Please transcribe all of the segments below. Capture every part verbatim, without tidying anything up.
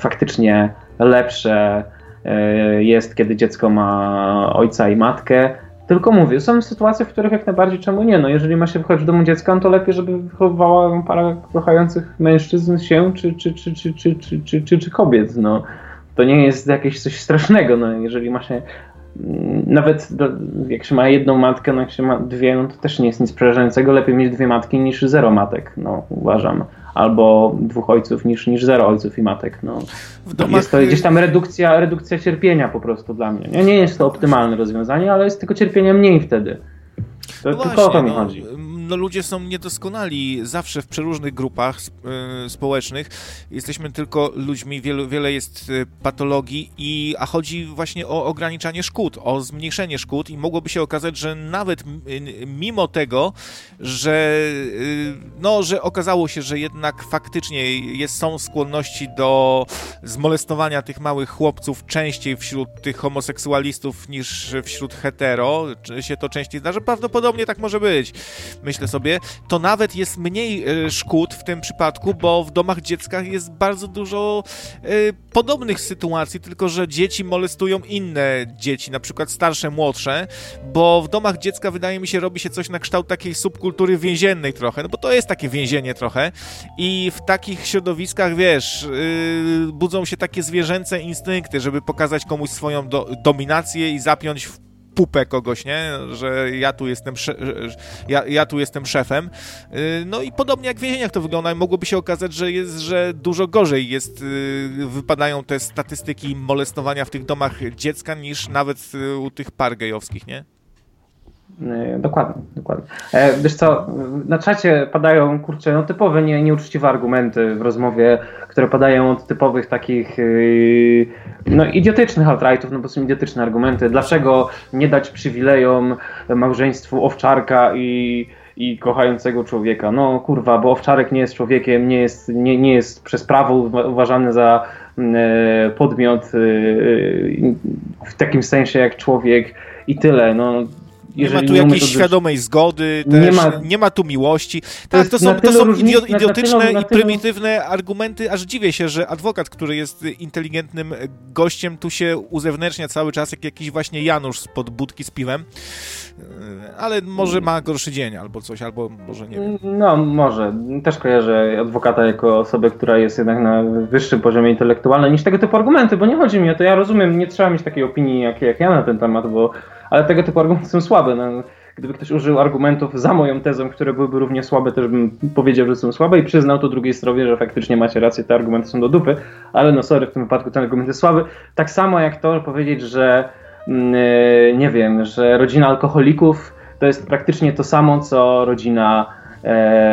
faktycznie lepsze jest, kiedy dziecko ma ojca i matkę. Tylko mówię, są sytuacje, w których jak najbardziej czemu nie. No jeżeli ma się wychować w domu dziecka, no to lepiej, żeby wychowywała para kochających mężczyzn się, czy, czy, czy, czy, czy, czy, czy, czy, czy kobiet. No. To nie jest jakieś coś strasznego. No. Jeżeli ma się, nawet jak się ma jedną matkę, no jak się ma dwie, no to też nie jest nic przerażającego. Lepiej mieć dwie matki niż zero matek, no uważam. Albo dwóch ojców niż, niż zero ojców i matek. No. Domach... Jest to gdzieś tam redukcja, redukcja cierpienia po prostu dla mnie. Nie, nie jest to optymalne rozwiązanie, ale jest tylko cierpienia mniej wtedy. To, no tylko właśnie, o to mi no, chodzi. No ludzie są niedoskonali zawsze w przeróżnych grupach y, społecznych. Jesteśmy tylko ludźmi, wiele, wiele jest patologii, i, a chodzi właśnie o ograniczanie szkód, o zmniejszenie szkód, i mogłoby się okazać, że nawet y, mimo tego, że, y, no, że okazało się, że jednak faktycznie jest, są skłonności do zmolestowania tych małych chłopców częściej wśród tych homoseksualistów niż wśród hetero, się to częściej zdarza, prawdopodobnie tak może być. Myślę sobie, to nawet jest mniej y, szkód w tym przypadku, bo w domach dziecka jest bardzo dużo y, podobnych sytuacji, tylko że dzieci molestują inne dzieci, na przykład starsze, młodsze, bo w domach dziecka wydaje mi się robi się coś na kształt takiej subkultury więziennej trochę, no bo to jest takie więzienie trochę, i w takich środowiskach, wiesz, y, budzą się takie zwierzęce instynkty, żeby pokazać komuś swoją do, dominację i zapiąć w pupę kogoś, nie? Że ja tu jestem sze- ja, ja tu jestem szefem. No i podobnie jak w więzieniach to wygląda. Mogłoby się okazać, że jest, że dużo gorzej jest, wypadają te statystyki molestowania w tych domach dziecka niż nawet u tych par gejowskich, nie? Dokładnie, dokładnie. E, wiesz co, na czacie padają, kurczę, no typowe, nie, nieuczciwe argumenty w rozmowie, które padają od typowych takich yy, no idiotycznych outrightów, no bo są idiotyczne argumenty. Dlaczego nie dać przywilejom małżeństwu Owczarka i, i kochającego człowieka? No kurwa, bo Owczarek nie jest człowiekiem, nie jest, nie, nie jest przez prawo uważany za yy, podmiot yy, w takim sensie jak człowiek i tyle, no. Nie ma tu jakiejś to... świadomej zgody, też, nie, ma... nie ma tu miłości. Tak, to są, to są różnic... idiotyczne na, na i prymitywne argumenty, aż dziwię się, że adwokat, który jest inteligentnym gościem, tu się uzewnętrznia cały czas jak jakiś właśnie Janusz spod budki z piwem, ale może ma gorszy dzień albo coś, albo może nie wiem. No może. Też kojarzę adwokata jako osobę, która jest jednak na wyższym poziomie intelektualnym niż tego typu argumenty, bo nie chodzi mi o to, ja rozumiem, nie trzeba mieć takiej opinii jak, jak ja na ten temat, bo ale tego typu argumenty są słabe. No, gdyby ktoś użył argumentów za moją tezą, które byłyby równie słabe, też bym powiedział, że są słabe i przyznał to drugiej stronie, że faktycznie macie rację, te argumenty są do dupy, ale no sorry, w tym wypadku ten argument jest słaby. Tak samo jak to powiedzieć, że yy, nie wiem, że rodzina alkoholików to jest praktycznie to samo, co rodzina yy,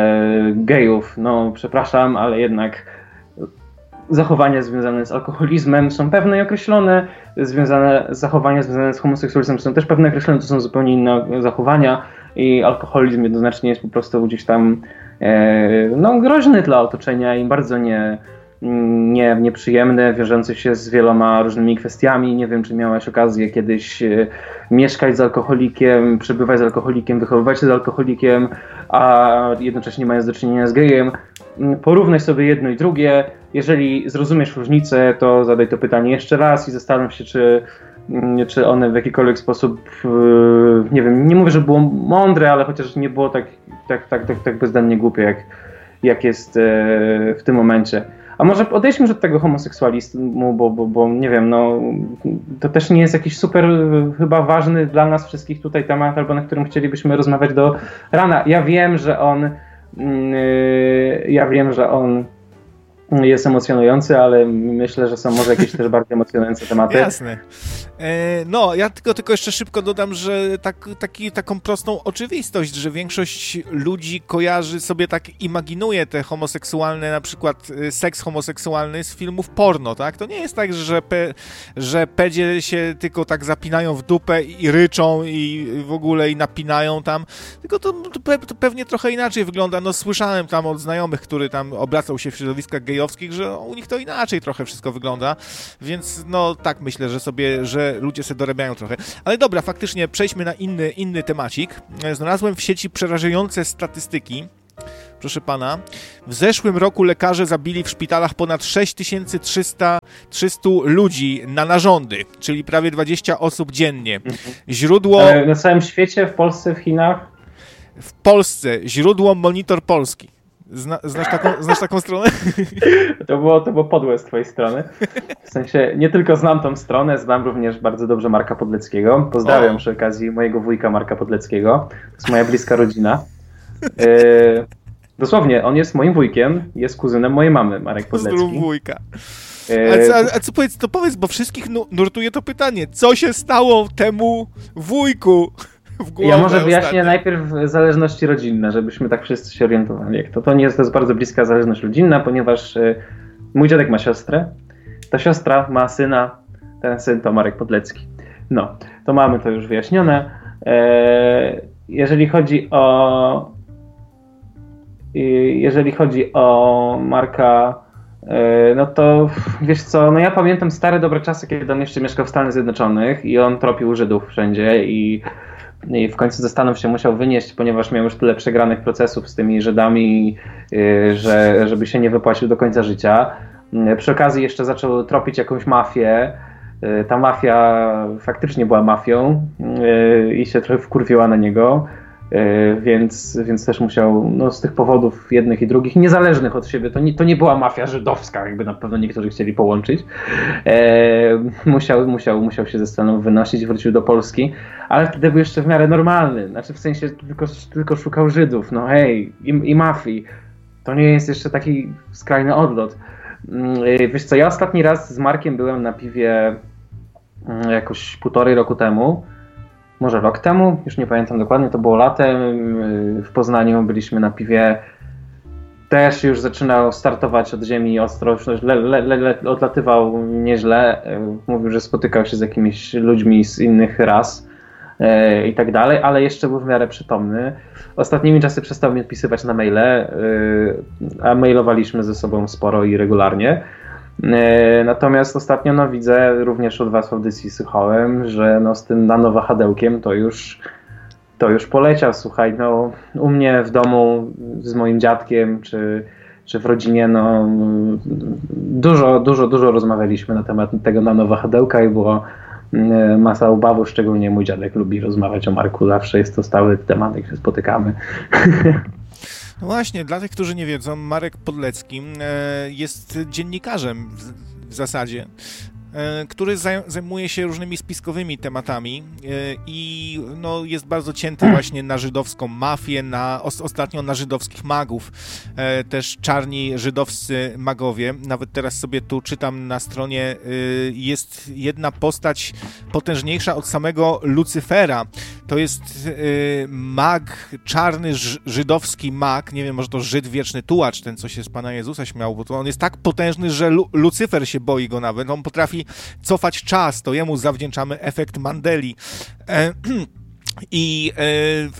gejów. No przepraszam, ale jednak zachowania związane z alkoholizmem są pewne i określone, związane, zachowania związane z homoseksualizmem są też pewne i określone, to są zupełnie inne zachowania i alkoholizm jednoznacznie jest po prostu gdzieś tam e, no, groźny dla otoczenia i bardzo nie, nie, nieprzyjemny, wiążący się z wieloma różnymi kwestiami. Nie wiem, czy miałaś okazję kiedyś e, mieszkać z alkoholikiem, przebywać z alkoholikiem, wychowywać się z alkoholikiem, a jednocześnie mając do czynienia z gejem. Porównaj sobie jedno i drugie. Jeżeli zrozumiesz różnicę, to zadaj to pytanie jeszcze raz i zastanów się, czy, czy one w jakikolwiek sposób, nie wiem, nie mówię, że było mądre, ale chociaż nie było tak, tak, tak, tak, tak bezdennie głupie, jak, jak jest w tym momencie. A może odejdźmy już od tego homoseksualizmu, bo, bo, bo nie wiem, no to też nie jest jakiś super chyba ważny dla nas wszystkich tutaj temat, albo na którym chcielibyśmy rozmawiać do rana. Ja wiem, że on yy, ja wiem, że on jest emocjonujący, ale myślę, że są może jakieś też bardziej emocjonujące tematy. Jasne. E, no, ja tylko, tylko jeszcze szybko dodam, że tak, taki, taką prostą oczywistość, że większość ludzi kojarzy sobie, tak imaginuje te homoseksualne, na przykład seks homoseksualny z filmów porno, tak? To nie jest tak, że, pe, że pedzie się tylko tak zapinają w dupę i ryczą i w ogóle i napinają tam, tylko to, to, pe, to pewnie trochę inaczej wygląda. No, słyszałem tam od znajomych, który tam obracał się w środowiskach gejowskich, że u nich to inaczej trochę wszystko wygląda, więc no tak myślę, że sobie, że ludzie sobie dorabiają trochę. Ale dobra, faktycznie przejdźmy na inny, inny temacik. Znalazłem w sieci przerażające statystyki Proszę pana, w zeszłym roku lekarze zabili w szpitalach ponad sześć tysięcy trzysta ludzi na narządy, czyli prawie dwadzieścia osób dziennie. Źródło... Na całym świecie, w Polsce, w Chinach? W Polsce. Źródło Monitor Polski. Zna, znasz, taką, znasz taką stronę? To było, to było podłe z twojej strony. W sensie, nie tylko znam tą stronę, znam również bardzo dobrze Marka Podleckiego. Pozdrawiam o. przy okazji mojego wujka Marka Podleckiego. To jest moja bliska rodzina. Yy, dosłownie, on jest moim wujkiem, jest kuzynem mojej mamy, Marek Podlecki. Pozdrów wujka. A co, a co powiedz, to powiedz, bo wszystkich nurtuje to pytanie. Co się stało temu wujku? Ja może wyjaśnię ostatnio. Najpierw zależności rodzinne, żebyśmy tak wszyscy się orientowali. Jak to, to nie jest, to jest bardzo bliska zależność rodzinna, ponieważ y, mój dziadek ma siostrę, ta siostra ma syna, ten syn to Marek Podlecki. No, to mamy to już wyjaśnione. E, jeżeli chodzi o y, jeżeli chodzi o Marka, y, no to wiesz co, no ja pamiętam stare dobre czasy, kiedy on jeszcze mieszkał w Stanach Zjednoczonych i on tropił Żydów wszędzie i I w końcu ze Stanów się musiał wynieść, ponieważ miał już tyle przegranych procesów z tymi Żydami, że żeby się nie wypłacił do końca życia. Przy okazji jeszcze zaczął tropić jakąś mafię. Ta mafia faktycznie była mafią i się trochę wkurwiła na niego, więc, więc też musiał no, z tych powodów jednych i drugich, niezależnych od siebie, to nie, to nie była mafia żydowska, jakby na pewno niektórzy chcieli połączyć, musiał, musiał, musiał się ze Stanów wynosić, wrócił do Polski, ale wtedy był jeszcze w miarę normalny, znaczy w sensie tylko, tylko szukał Żydów, no hej, i, i mafii, to nie jest jeszcze taki skrajny odlot. Wiesz co, ja ostatni raz z Markiem byłem na piwie jakoś półtorej roku temu, może rok temu, już nie pamiętam dokładnie, to było latem, w Poznaniu byliśmy na piwie, też już zaczynał startować od ziemi ostro, le, le, le, le, odlatywał nieźle, mówił, że spotykał się z jakimiś ludźmi z innych ras e, i tak dalej, ale jeszcze był w miarę przytomny. Ostatnimi czasy przestał mi odpisywać na maile, e, a mailowaliśmy ze sobą sporo i regularnie. Natomiast ostatnio no, widzę również od was w audycji słuchałem, że no, z tym nanowahadełkiem to już, to już poleciał. Słuchaj, no, u mnie w domu z moim dziadkiem czy, czy w rodzinie no, dużo, dużo, dużo rozmawialiśmy na temat tego nanowahadełka i było masa obawów, szczególnie mój dziadek lubi rozmawiać o Marku, zawsze jest to stały temat, jak się spotykamy. No właśnie, dla tych, którzy nie wiedzą, Marek Podlecki jest dziennikarzem w zasadzie, który zajmuje się różnymi spiskowymi tematami i no, jest bardzo cięty właśnie na żydowską mafię, na, ostatnio na żydowskich magów, też czarni żydowscy magowie. Nawet teraz sobie tu czytam na stronie, jest jedna postać potężniejsza od samego Lucyfera. To jest mag, czarny żydowski mag, nie wiem, może to Żyd wieczny tułacz, ten co się z Pana Jezusa śmiał, bo to on jest tak potężny, że Lu- Lucyfer się boi go nawet. On potrafi cofać czas, to jemu zawdzięczamy efekt Mandeli. E, I e,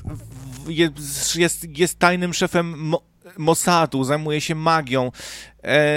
jest, jest, jest tajnym szefem Mo- Mossadu, zajmuje się magią. E,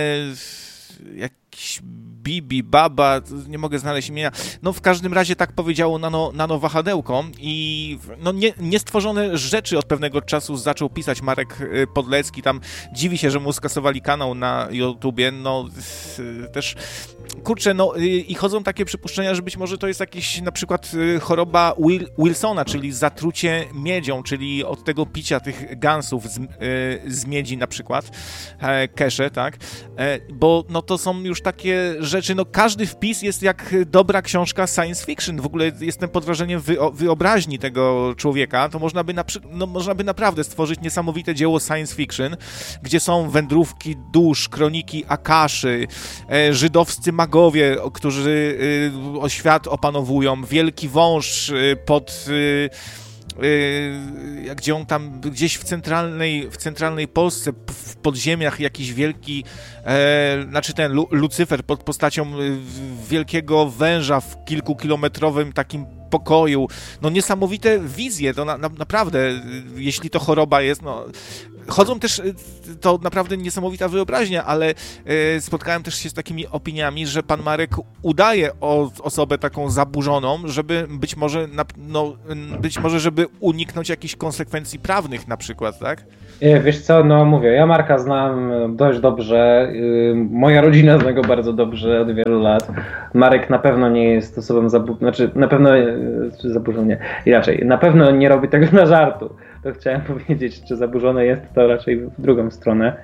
jakiś Bibi, Baba, nie mogę znaleźć imienia. No w każdym razie tak powiedziało nano, nanowahadełko i no nie, niestworzone rzeczy od pewnego czasu zaczął pisać Marek Podlecki. Tam dziwi się, że mu skasowali kanał na YouTubie. No też kurczę, no i chodzą takie przypuszczenia, że być może to jest jakiś na przykład choroba Wil- Wilsona, czyli zatrucie miedzią, czyli od tego picia tych gansów z, z miedzi na przykład, kesze, tak? Bo no to są już takie rzeczy, no każdy wpis jest jak dobra książka science fiction. W ogóle jestem pod wrażeniem wy- wyobraźni tego człowieka. To można by, na, no, można by naprawdę stworzyć niesamowite dzieło science fiction, gdzie są wędrówki dusz, kroniki Akaszy, e, żydowscy magowie, którzy e, o świat opanowują, wielki wąż e, pod... E, Yy, gdzie on tam gdzieś w centralnej, w centralnej Polsce, w podziemiach jakiś wielki, e, znaczy ten Lu- Lucyfer pod postacią wielkiego węża w kilkukilometrowym takim pokoju. No niesamowite wizje, to na, na, naprawdę, jeśli to choroba jest, no chodzą też, to naprawdę niesamowita wyobraźnia, ale spotkałem też się z takimi opiniami, że pan Marek udaje o osobę taką zaburzoną, żeby być może, no, być może, żeby uniknąć jakichś konsekwencji prawnych na przykład, tak? Wiesz co, no mówię, ja Marka znam dość dobrze, moja rodzina zna go bardzo dobrze od wielu lat. Marek na pewno nie jest osobą zaburzoną, znaczy na pewno, czy zaburzoną nie, inaczej, na pewno nie robi tego na żartu. To chciałem powiedzieć, czy zaburzone jest to raczej w drugą stronę.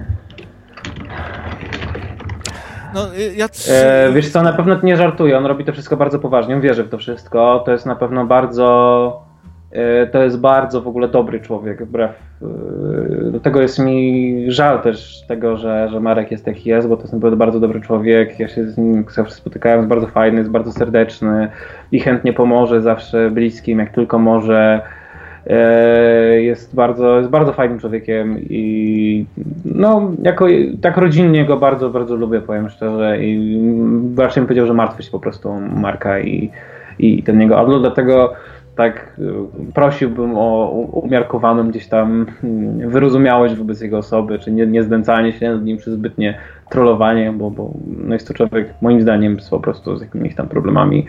No, ja... e, wiesz co, na pewno nie żartuje, on robi to wszystko bardzo poważnie, on wierzy w to wszystko, to jest na pewno bardzo, e, to jest bardzo w ogóle dobry człowiek, wbrew, e, do tego jest mi żal też tego, że, że Marek jest taki jest, bo to jest naprawdę bardzo dobry człowiek, ja się z nim zawsze spotykałem, jest bardzo fajny, jest bardzo serdeczny i chętnie pomoże zawsze bliskim, jak tylko może. Jest bardzo, jest bardzo fajnym człowiekiem i no, jako, tak rodzinnie go bardzo, bardzo lubię, powiem szczerze, i raczej bym powiedział, że martwię się po prostu o Marka i, i ten jego odlot, dlatego tak prosiłbym o umiarkowaną gdzieś tam wyrozumiałość wobec jego osoby, czy nie, nie znęcanie się nad nim, czy zbytnie trollowanie, bo, bo no jest to człowiek moim zdaniem po prostu z jakimiś tam problemami.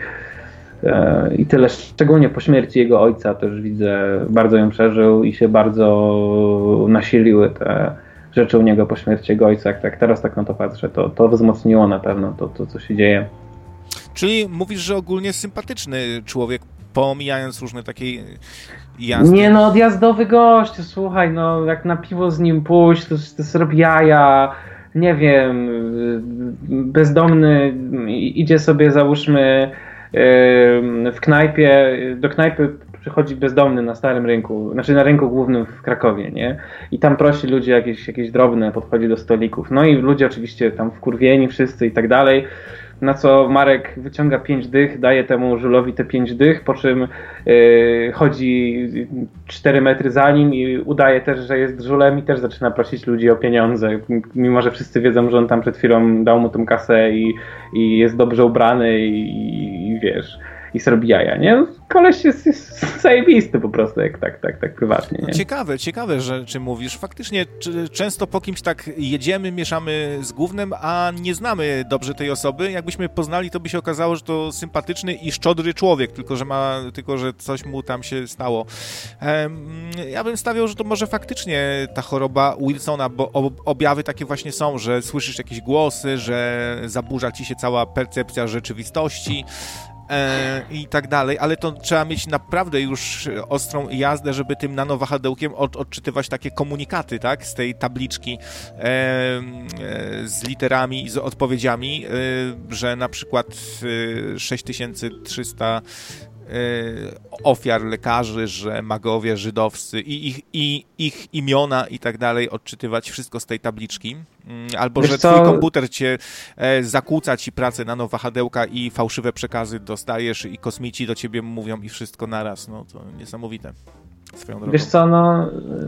I tyle, szczególnie po śmierci jego ojca też widzę, bardzo ją przeżył i się bardzo nasiliły te rzeczy u niego po śmierci jego ojca. Jak tak teraz tak na to patrzę, to, to wzmocniło na pewno to, to, co się dzieje. Czyli mówisz, że ogólnie sympatyczny człowiek, pomijając różne takie jazdy. Nie no, odjazdowy gość, słuchaj, no jak na piwo z nim pójść, to, to zrobi jaja, nie wiem, bezdomny idzie sobie, załóżmy, w knajpie, do knajpy przychodzi bezdomny na Starym Rynku, znaczy na rynku głównym w Krakowie, nie? I tam prosi ludzi jakieś, jakieś drobne, podchodzi do stolików. No i ludzie oczywiście tam wkurwieni wszyscy i tak dalej. Na co Marek wyciąga pięć dych, daje temu żulowi te pięć dych, po czym yy, chodzi cztery metry za nim i udaje też, że jest żulem i też zaczyna prosić ludzi o pieniądze, mimo że wszyscy wiedzą, że on tam przed chwilą dał mu tą kasę i, i jest dobrze ubrany i, i wiesz, i zrobi jaja, nie? Koleś jest, jest zajebisty po prostu, jak tak, tak, tak prywatnie, nie? No ciekawe, ciekawe rzeczy mówisz. Faktycznie c- często po kimś tak jedziemy, mieszamy z gównem, a nie znamy dobrze tej osoby. Jakbyśmy poznali, to by się okazało, że to sympatyczny i szczodry człowiek, tylko że ma, tylko że coś mu tam się stało. Ehm, ja bym stawiał, że to może faktycznie ta choroba Wilsona, bo objawy takie właśnie są, że słyszysz jakieś głosy, że zaburza ci się cała percepcja rzeczywistości. E, i tak dalej, ale to trzeba mieć naprawdę już ostrą jazdę, żeby tym nanowahadełkiem od, odczytywać takie komunikaty, tak, z tej tabliczki e, e, z literami i z odpowiedziami, e, że na przykład e, sześć tysięcy trzysta ofiar lekarzy, że magowie żydowscy i ich, i ich imiona i tak dalej, odczytywać wszystko z tej tabliczki. Albo Wiesz że twój co? komputer cię e, zakłóca ci pracę nanowahadełka i fałszywe przekazy dostajesz i kosmici do ciebie mówią i wszystko naraz. No to niesamowite. Swoją drogą. Wiesz co, no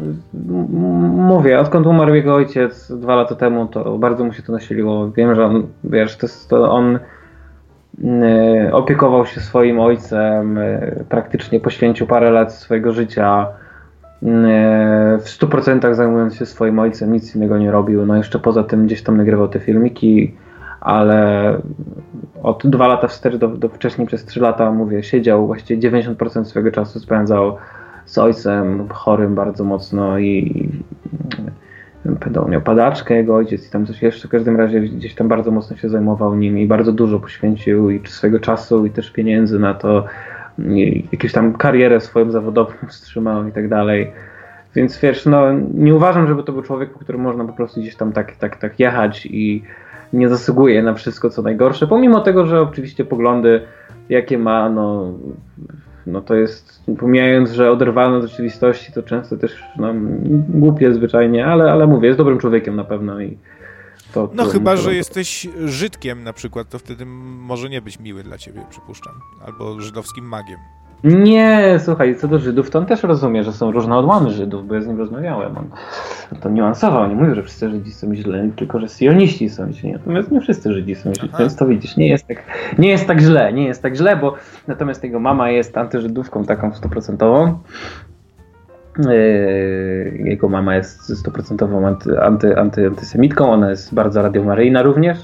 mówię, odkąd umarł jego ojciec dwa lata temu, to bardzo mu się to nasiliło. Wiem, że on, wiesz, to, jest, to on opiekował się swoim ojcem, praktycznie poświęcił parę lat swojego życia w stu procentach zajmując się swoim ojcem, nic innego nie robił. No jeszcze poza tym gdzieś tam nagrywał te filmiki, ale od dwa lata wstecz do, do wcześniej przez trzy lata, mówię, siedział, właściwie dziewięćdziesiąt procent swojego czasu spędzał z ojcem chorym bardzo mocno i pedał, miał padaczkę jego ojciec i tam coś jeszcze, w każdym razie gdzieś tam bardzo mocno się zajmował nim i bardzo dużo poświęcił i swojego czasu i też pieniędzy na to, i jakąś tam karierę swoją zawodową wstrzymał i tak dalej. Więc wiesz, no nie uważam, żeby to był człowiek, po którym można po prostu gdzieś tam tak, tak, tak jechać i nie zasługuje na wszystko co najgorsze, pomimo tego, że oczywiście poglądy jakie ma, no, no to jest, pomijając, że oderwany od rzeczywistości, to często też no, głupie zwyczajnie, ale, ale mówię, jest dobrym człowiekiem na pewno i to, no to, chyba, to, że to... jesteś Żydkiem na przykład, to wtedy może nie być miły dla ciebie, przypuszczam, albo żydowskim magiem. Nie, słuchaj, co do Żydów, to on też rozumie, że są różne odłamy Żydów, bo ja z nim rozmawiałem. On to niuansował, nie mówił, że wszyscy Żydzi są źle, tylko że syjoniści są źli. Natomiast nie wszyscy Żydzi są źli, więc to widzisz, nie jest tak, nie jest tak źle, nie jest tak źle, bo natomiast jego mama jest antyżydówką taką stuprocentową. Jego mama jest stuprocentową anty, anty, anty, antysemitką, ona jest bardzo radiomaryjna również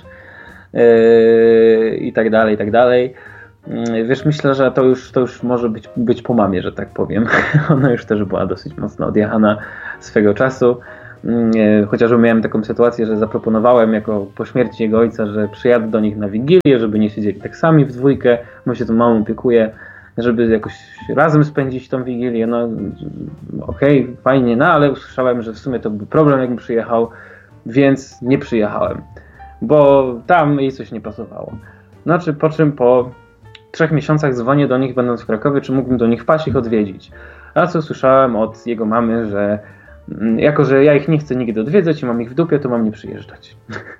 i tak dalej, i tak dalej. Wiesz, myślę, że to już, to już może być, być po mamie, że tak powiem. Ona już też była dosyć mocno odjechana swego czasu. Chociażby miałem taką sytuację, że zaproponowałem jako po śmierci jego ojca, że przyjadę do nich na Wigilię, żeby nie siedzieli tak sami w dwójkę, bo się tą mamą opiekuje, żeby jakoś razem spędzić tą Wigilię. No okej, okay, fajnie, no ale usłyszałem, że w sumie to był problem, jakbym przyjechał, więc nie przyjechałem, bo tam jej coś nie pasowało. Znaczy, po czym po trzech miesiącach dzwonię do nich, będąc w Krakowie, czy mógłbym do nich wpaść, ich odwiedzić. A co słyszałem od jego mamy, że jako, że ja ich nie chcę nigdy odwiedzać i mam ich w dupie, to mam nie przyjeżdżać.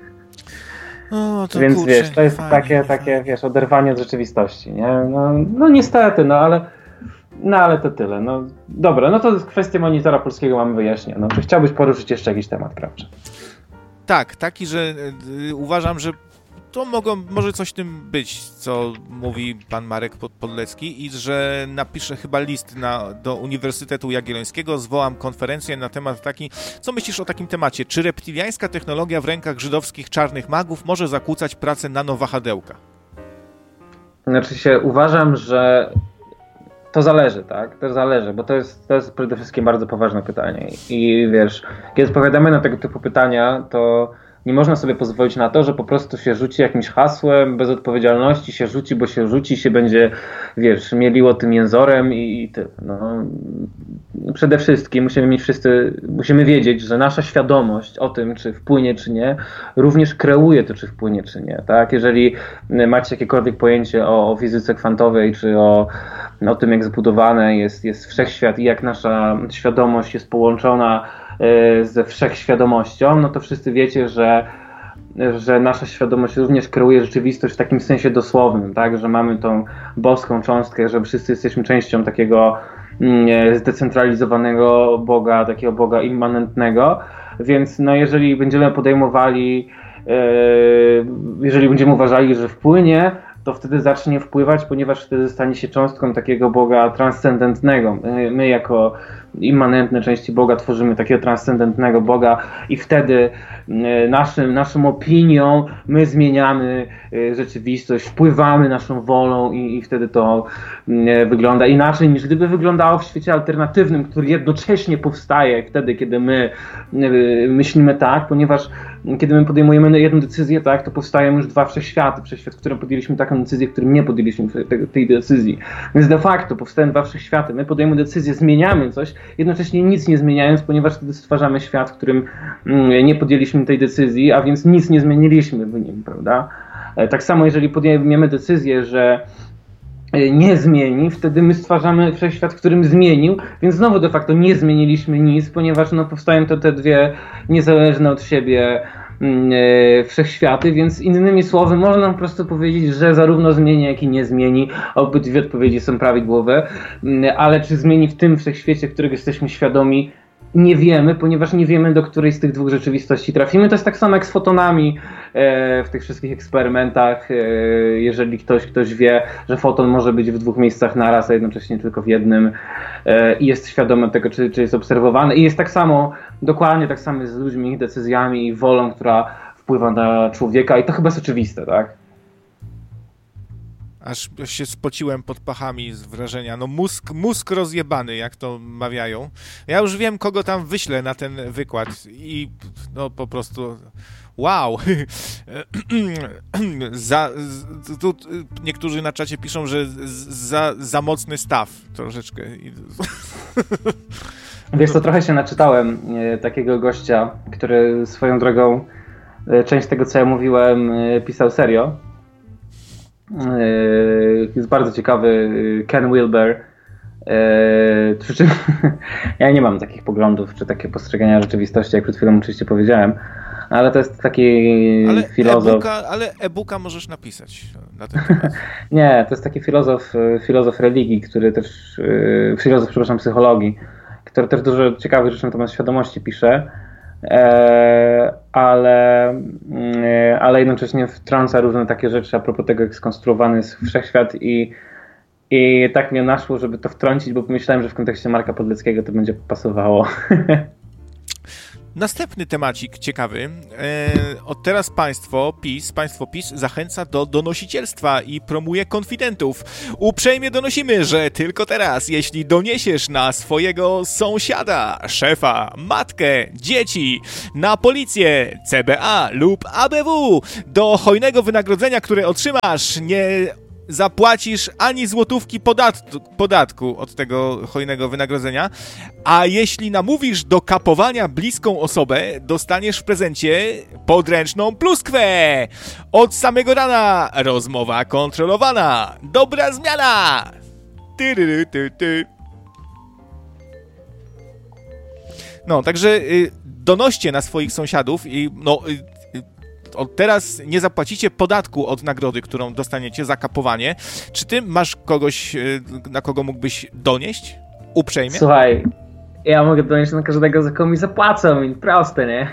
O, to Więc kurczę, wiesz, to jest fajnie, takie, takie wiesz, oderwanie od rzeczywistości, nie? No, no niestety, no ale no ale to tyle. No dobra, no to kwestię monitora polskiego mamy wyjaśnioną. No, czy chciałbyś poruszyć jeszcze jakiś temat, Krawcze? Tak, taki, że y, uważam, że to mogą, może coś w tym być, co mówi pan Marek Podlecki, i że napiszę chyba list na, do Uniwersytetu Jagiellońskiego, zwołam konferencję na temat taki, co myślisz o takim temacie? Czy reptiliańska technologia w rękach żydowskich czarnych magów może zakłócać pracę nanowahadełka? Znaczy się, uważam, że to zależy, tak? To zależy, bo to jest, to jest przede wszystkim bardzo poważne pytanie. I wiesz, kiedy odpowiadamy na tego typu pytania, to nie można sobie pozwolić na to, że po prostu się rzuci jakimś hasłem, bez odpowiedzialności się rzuci, bo się rzuci, się będzie, wiesz, mieliło tym jęzorem i, i tyle. No, przede wszystkim musimy mieć wszyscy, musimy wiedzieć, że nasza świadomość o tym, czy wpłynie, czy nie, również kreuje to, czy wpłynie, czy nie. Tak? Jeżeli macie jakiekolwiek pojęcie o, o fizyce kwantowej, czy o, o tym, jak zbudowane jest, jest wszechświat i jak nasza świadomość jest połączona ze wszechświadomością, no to wszyscy wiecie, że, że nasza świadomość również kreuje rzeczywistość w takim sensie dosłownym, tak, że mamy tą boską cząstkę, że wszyscy jesteśmy częścią takiego zdecentralizowanego Boga, takiego Boga immanentnego, więc no jeżeli będziemy podejmowali, jeżeli będziemy uważali, że wpłynie, to wtedy zacznie wpływać, ponieważ wtedy stanie się cząstką takiego Boga transcendentnego. My, my jako immanentne części Boga tworzymy takiego transcendentnego Boga i wtedy naszym, naszą opinią my zmieniamy rzeczywistość, wpływamy naszą wolą i, i wtedy to wygląda inaczej, niż gdyby wyglądało w świecie alternatywnym, który jednocześnie powstaje wtedy, kiedy my myślimy tak, ponieważ kiedy my podejmujemy jedną decyzję, tak, to powstają już dwa wszechświaty. Wszechświat, w którym podjęliśmy taką decyzję, w którym nie podjęliśmy tej, tej decyzji. Więc de facto powstają dwa wszechświaty. My podejmujemy decyzję, zmieniamy coś, jednocześnie nic nie zmieniając, ponieważ wtedy stwarzamy świat, w którym nie podjęliśmy tej decyzji, a więc nic nie zmieniliśmy w nim, prawda? Tak samo jeżeli podejmiemy decyzję, że nie zmieni, wtedy my stwarzamy wszechświat, w którym zmienił, więc znowu de facto nie zmieniliśmy nic, ponieważ no, powstają to te dwie niezależne od siebie yy, wszechświaty, więc innymi słowy można po prostu powiedzieć, że zarówno zmieni, jak i nie zmieni. Obydwie odpowiedzi są prawidłowe, yy, ale czy zmieni w tym wszechświecie, którego jesteśmy świadomi, nie wiemy, ponieważ nie wiemy, do której z tych dwóch rzeczywistości trafimy. To jest tak samo jak z fotonami e, w tych wszystkich eksperymentach. E, jeżeli ktoś, ktoś wie, że foton może być w dwóch miejscach naraz, a jednocześnie tylko w jednym e, i jest świadomy tego, czy, czy jest obserwowany. I jest tak samo, dokładnie tak samo z ludźmi, ich decyzjami i wolą, która wpływa na człowieka. I to chyba jest oczywiste, tak? Aż się spociłem pod pachami z wrażenia. No mózg, mózg rozjebany, jak to mawiają. Ja już wiem, kogo tam wyślę na ten wykład i no po prostu wow. za, tu niektórzy na czacie piszą, że za, za mocny staw troszeczkę. Wiesz co, trochę się naczytałem e, takiego gościa, który swoją drogą e, część tego, co ja mówiłem, e, pisał serio. Jest bardzo ciekawy Ken Wilber, przy czym ja nie mam takich poglądów czy takie postrzegania rzeczywistości, jak przed chwilą oczywiście powiedziałem, ale to jest taki ale filozof. E-booka, ale e-booka możesz napisać na ten temat. Nie, to jest taki filozof, filozof religii, który też, filozof, przepraszam, psychologii, który też dużo ciekawych rzeczy na temat świadomości pisze. E, ale, e, ale jednocześnie wtrąca różne takie rzeczy a propos tego, jak skonstruowany jest wszechświat i, I tak mnie naszło, żeby to wtrącić, bo pomyślałem, że w kontekście Marka Podleckiego to będzie pasowało. Następny temacik ciekawy. E, od teraz państwo PiS, państwo PiS zachęca do donosicielstwa i promuje konfidentów. Uprzejmie donosimy, że tylko teraz, jeśli doniesiesz na swojego sąsiada, szefa, matkę, dzieci, na policję, C B A lub A B W, do hojnego wynagrodzenia, które otrzymasz, nie zapłacisz ani złotówki podatku, podatku od tego hojnego wynagrodzenia, a jeśli namówisz do kapowania bliską osobę, dostaniesz w prezencie podręczną pluskwę. Od samego rana rozmowa kontrolowana. Dobra zmiana! Ty, ty, ty, ty. No, także y, donoście na swoich sąsiadów i no... Y, Od teraz nie zapłacicie podatku od nagrody, którą dostaniecie za kapowanie. Czy ty masz kogoś, na kogo mógłbyś donieść? Uprzejmie? Słuchaj, ja mogę donieść na każdego, za kogo mi zapłacą. I proste, nie?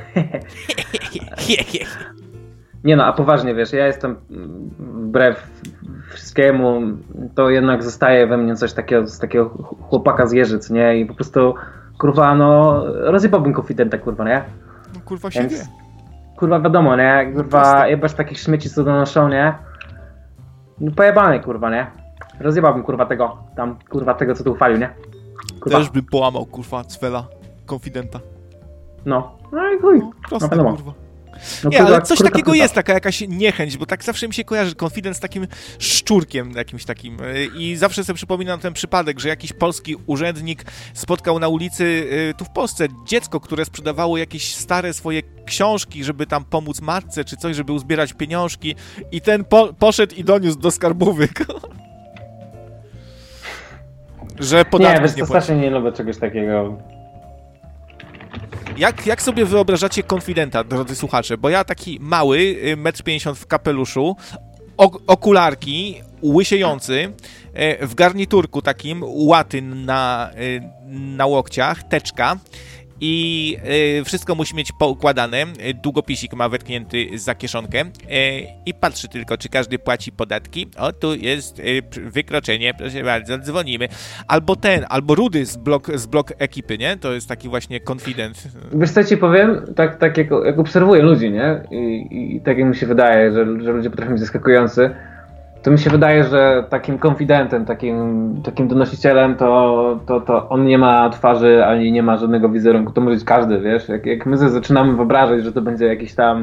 Nie no, a poważnie, wiesz, ja jestem wbrew wszystkiemu, to jednak zostaje we mnie coś takiego, z takiego chłopaka z Jeżyc, nie? I po prostu, kurwa, no, rozjebałbym konfidenta, kurwa, nie? No kurwa się Więc... wie. Kurwa wiadomo, nie? Kurwa, jebasz takich śmieci, co donoszą, nie? No pojebany, kurwa, nie? Rozjebałbym, kurwa, tego, tam, kurwa, tego, co tu uchwalił, nie? Kurwa. Też bym połamał, kurwa, cwela, konfidenta. No, no i chuj. No, proste, no, kurwa. No, nie, kurwa, ale coś kurwa, takiego kurwa. Jest, taka jakaś niechęć, bo tak zawsze mi się kojarzy konfident z takim szczurkiem jakimś takim i zawsze sobie przypominam ten przypadek, że jakiś polski urzędnik spotkał na ulicy tu w Polsce dziecko, które sprzedawało jakieś stare swoje książki, żeby tam pomóc matce czy coś, żeby uzbierać pieniążki i ten po poszedł i doniósł do skarbówy. Że podatków nie, wiesz, nie to strasznie nie lubię czegoś takiego. Jak, jak sobie wyobrażacie konfidenta, drodzy słuchacze? Bo ja taki mały, metr pięćdziesiąt w kapeluszu, ok okularki, łysiejący, w garniturku takim, łaty na, na łokciach, teczka i y, wszystko musi mieć poukładane, długopisik ma wetknięty za kieszonkę y, i patrzy tylko, czy każdy płaci podatki. O, tu jest y, wykroczenie, proszę bardzo, dzwonimy. Albo ten, albo Rudy z blok, z blok ekipy, nie? To jest taki właśnie konfident. Wiesz co ci powiem? Tak, tak jak, jak obserwuję ludzi, nie? I, i tak jak mi się wydaje, że, że ludzie potrafią być zaskakujący, to mi się wydaje, że takim konfidentem, takim, takim donosicielem, to, to, to on nie ma twarzy, ani nie ma żadnego wizerunku. To może być każdy, wiesz? Jak, jak my zaczynamy wyobrażać, że to będzie jakiś tam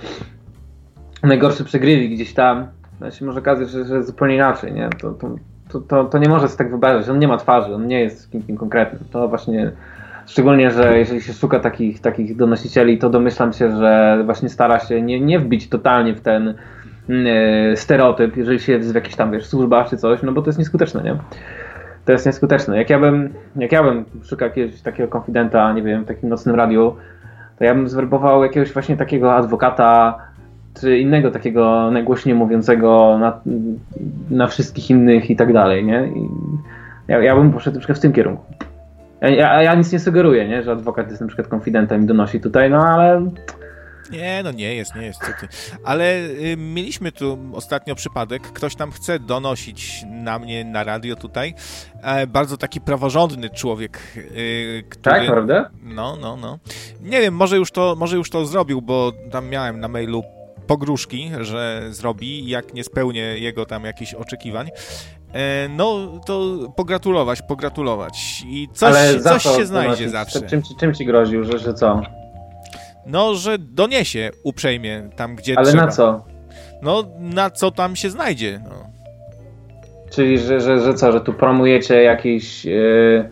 najgorszy przegrywik gdzieś tam, to się może okazać, że, że zupełnie inaczej, nie? To, to, to, to, to nie może się tak wyobrażać. On nie ma twarzy, on nie jest kim, kim konkretnym. To właśnie, szczególnie, że jeżeli się szuka takich, takich donosicieli, to domyślam się, że właśnie stara się nie, nie wbić totalnie w ten stereotyp, jeżeli się jest w jakichś tam, wiesz, służbach czy coś, no bo to jest nieskuteczne, nie? To jest nieskuteczne. Jak ja bym, jak ja bym szukał jakiegoś takiego konfidenta, nie wiem, w takim nocnym radiu, to ja bym zwerbował jakiegoś właśnie takiego adwokata, czy innego takiego najgłośniej mówiącego na, na wszystkich innych i tak dalej, nie? I ja, ja bym poszedł na przykład w tym kierunku. Ja, ja, ja nic nie sugeruję, nie? Że adwokat jest na przykład konfidentem i donosi tutaj, no ale... Nie, no nie jest, nie jest, co ty. Ale y, mieliśmy tu ostatnio przypadek, ktoś tam chce donosić na mnie na radio tutaj, e, bardzo taki praworządny człowiek, y, który... Tak, prawda? No, no, no. Nie wiem, może już to, może już to zrobił, bo tam miałem na mailu pogróżki, że zrobi, jak nie spełnię jego tam jakichś oczekiwań. E, no, to pogratulować, pogratulować. I coś, coś się znajdzie zawsze. Czym, czym ci groził, że, że co? No, że doniesie uprzejmie tam, gdzie Ale trzeba. Ale na co? No, na co tam się znajdzie. No. Czyli, że, że, że co, że tu promujecie jakieś, yy,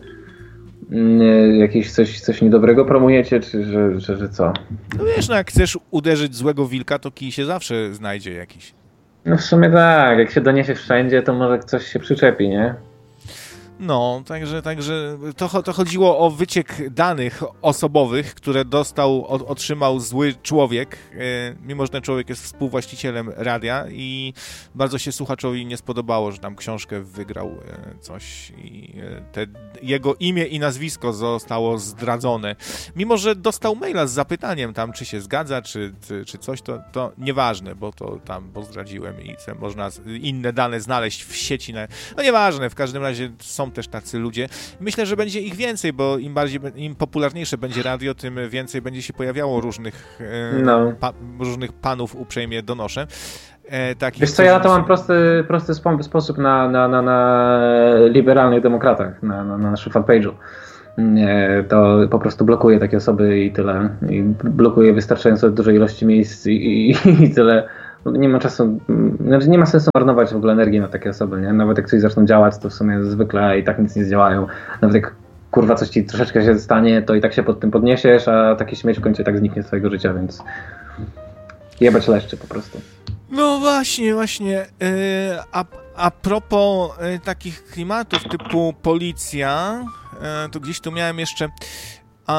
yy, jakieś coś, coś niedobrego promujecie, czy że, że, że co? No wiesz, no jak chcesz uderzyć złego wilka, to kij się zawsze znajdzie jakiś. No w sumie tak, jak się doniesie wszędzie, to może coś się przyczepi, nie? No, także, także to, to chodziło o wyciek danych osobowych, które dostał, o, otrzymał zły człowiek, e, mimo że ten człowiek jest współwłaścicielem radia i bardzo się słuchaczowi nie spodobało, że tam książkę wygrał e, coś i e, te, jego imię i nazwisko zostało zdradzone. Mimo że dostał maila z zapytaniem tam, czy się zgadza, czy, czy, czy coś, to, to nieważne, bo to tam, bo zdradziłem i można inne dane znaleźć w sieci. Na... No nieważne, w każdym razie są też tacy ludzie. Myślę, że będzie ich więcej, bo im bardziej, im popularniejsze będzie radio, tym więcej będzie się pojawiało różnych, no. pa, różnych panów, uprzejmie donoszę. E, takich, Wiesz co, ja na to mam prosty, prosty sposób na, na, na, na liberalnych demokratach, na, na, na naszym fanpage'u. To po prostu blokuje takie osoby i tyle. I blokuje wystarczająco dużej ilości miejsc i, i, i tyle. Nie ma czasu, nie ma sensu marnować w ogóle energii na takie osoby, nie? Nawet jak coś zaczną działać, to w sumie zwykle i tak nic nie zdziałają. Nawet jak kurwa coś ci troszeczkę się stanie, to i tak się pod tym podniesiesz, a taki śmieć w końcu i tak zniknie z twojego życia, więc jebać leszczy po prostu. No właśnie, właśnie. Yy, a, a propos yy, takich klimatów typu policja, yy, to gdzieś tu miałem jeszcze yy,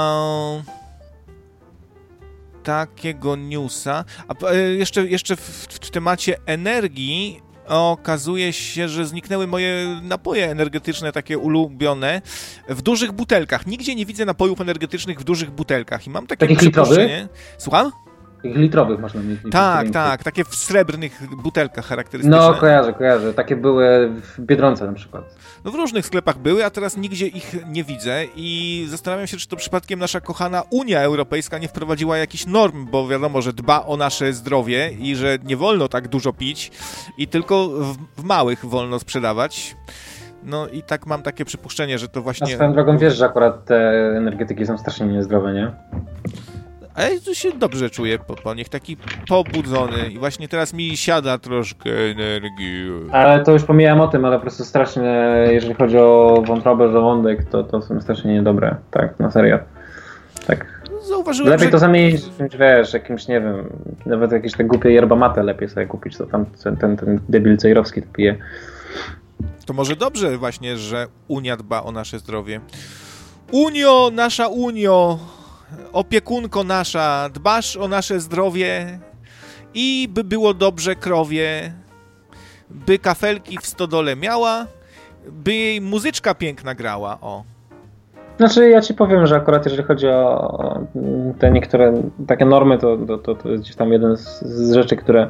takiego newsa. A yy, jeszcze, jeszcze w, w temacie energii okazuje się, że zniknęły moje napoje energetyczne, takie ulubione, w dużych butelkach. Nigdzie nie widzę napojów energetycznych w dużych butelkach i mam takie Takich przypuszczenie. Słucham? Takich litrowych można mieć. Tak, tak, takie w srebrnych butelkach charakterystyczne. No, kojarzę, kojarzę. Takie były w Biedronce na przykład. No w różnych sklepach były, a teraz nigdzie ich nie widzę i zastanawiam się, czy to przypadkiem nasza kochana Unia Europejska nie wprowadziła jakichś norm, bo wiadomo, że dba o nasze zdrowie i że nie wolno tak dużo pić i tylko w, w małych wolno sprzedawać. No i tak mam takie przypuszczenie, że to właśnie... A swoją drogą wiesz, że akurat te energetyki są strasznie niezdrowe, nie? A ja tu się dobrze czuję po, po nich, taki pobudzony i właśnie teraz mi siada troszkę energii. Ale to już pomijam o tym, ale po prostu strasznie, jeżeli chodzi o wątrobę, żołądek, to, to są strasznie niedobre, tak, na serio. Tak. Zauważyłem, lepiej że... to zamienić z czymś, wiesz, jakimś, nie wiem, nawet jakieś te głupie yerba mate lepiej sobie kupić, to tam ten, ten, ten debil Cejrowski to pije. To może dobrze właśnie, że Unia dba o nasze zdrowie. Unio, nasza Unio, opiekunko nasza, dbasz o nasze zdrowie i by było dobrze krowie, by kafelki w stodole miała, by jej muzyczka piękna grała, o. Znaczy ja ci powiem, że akurat jeżeli chodzi o te niektóre takie normy, to, to, to jest gdzieś tam jeden z, z rzeczy, które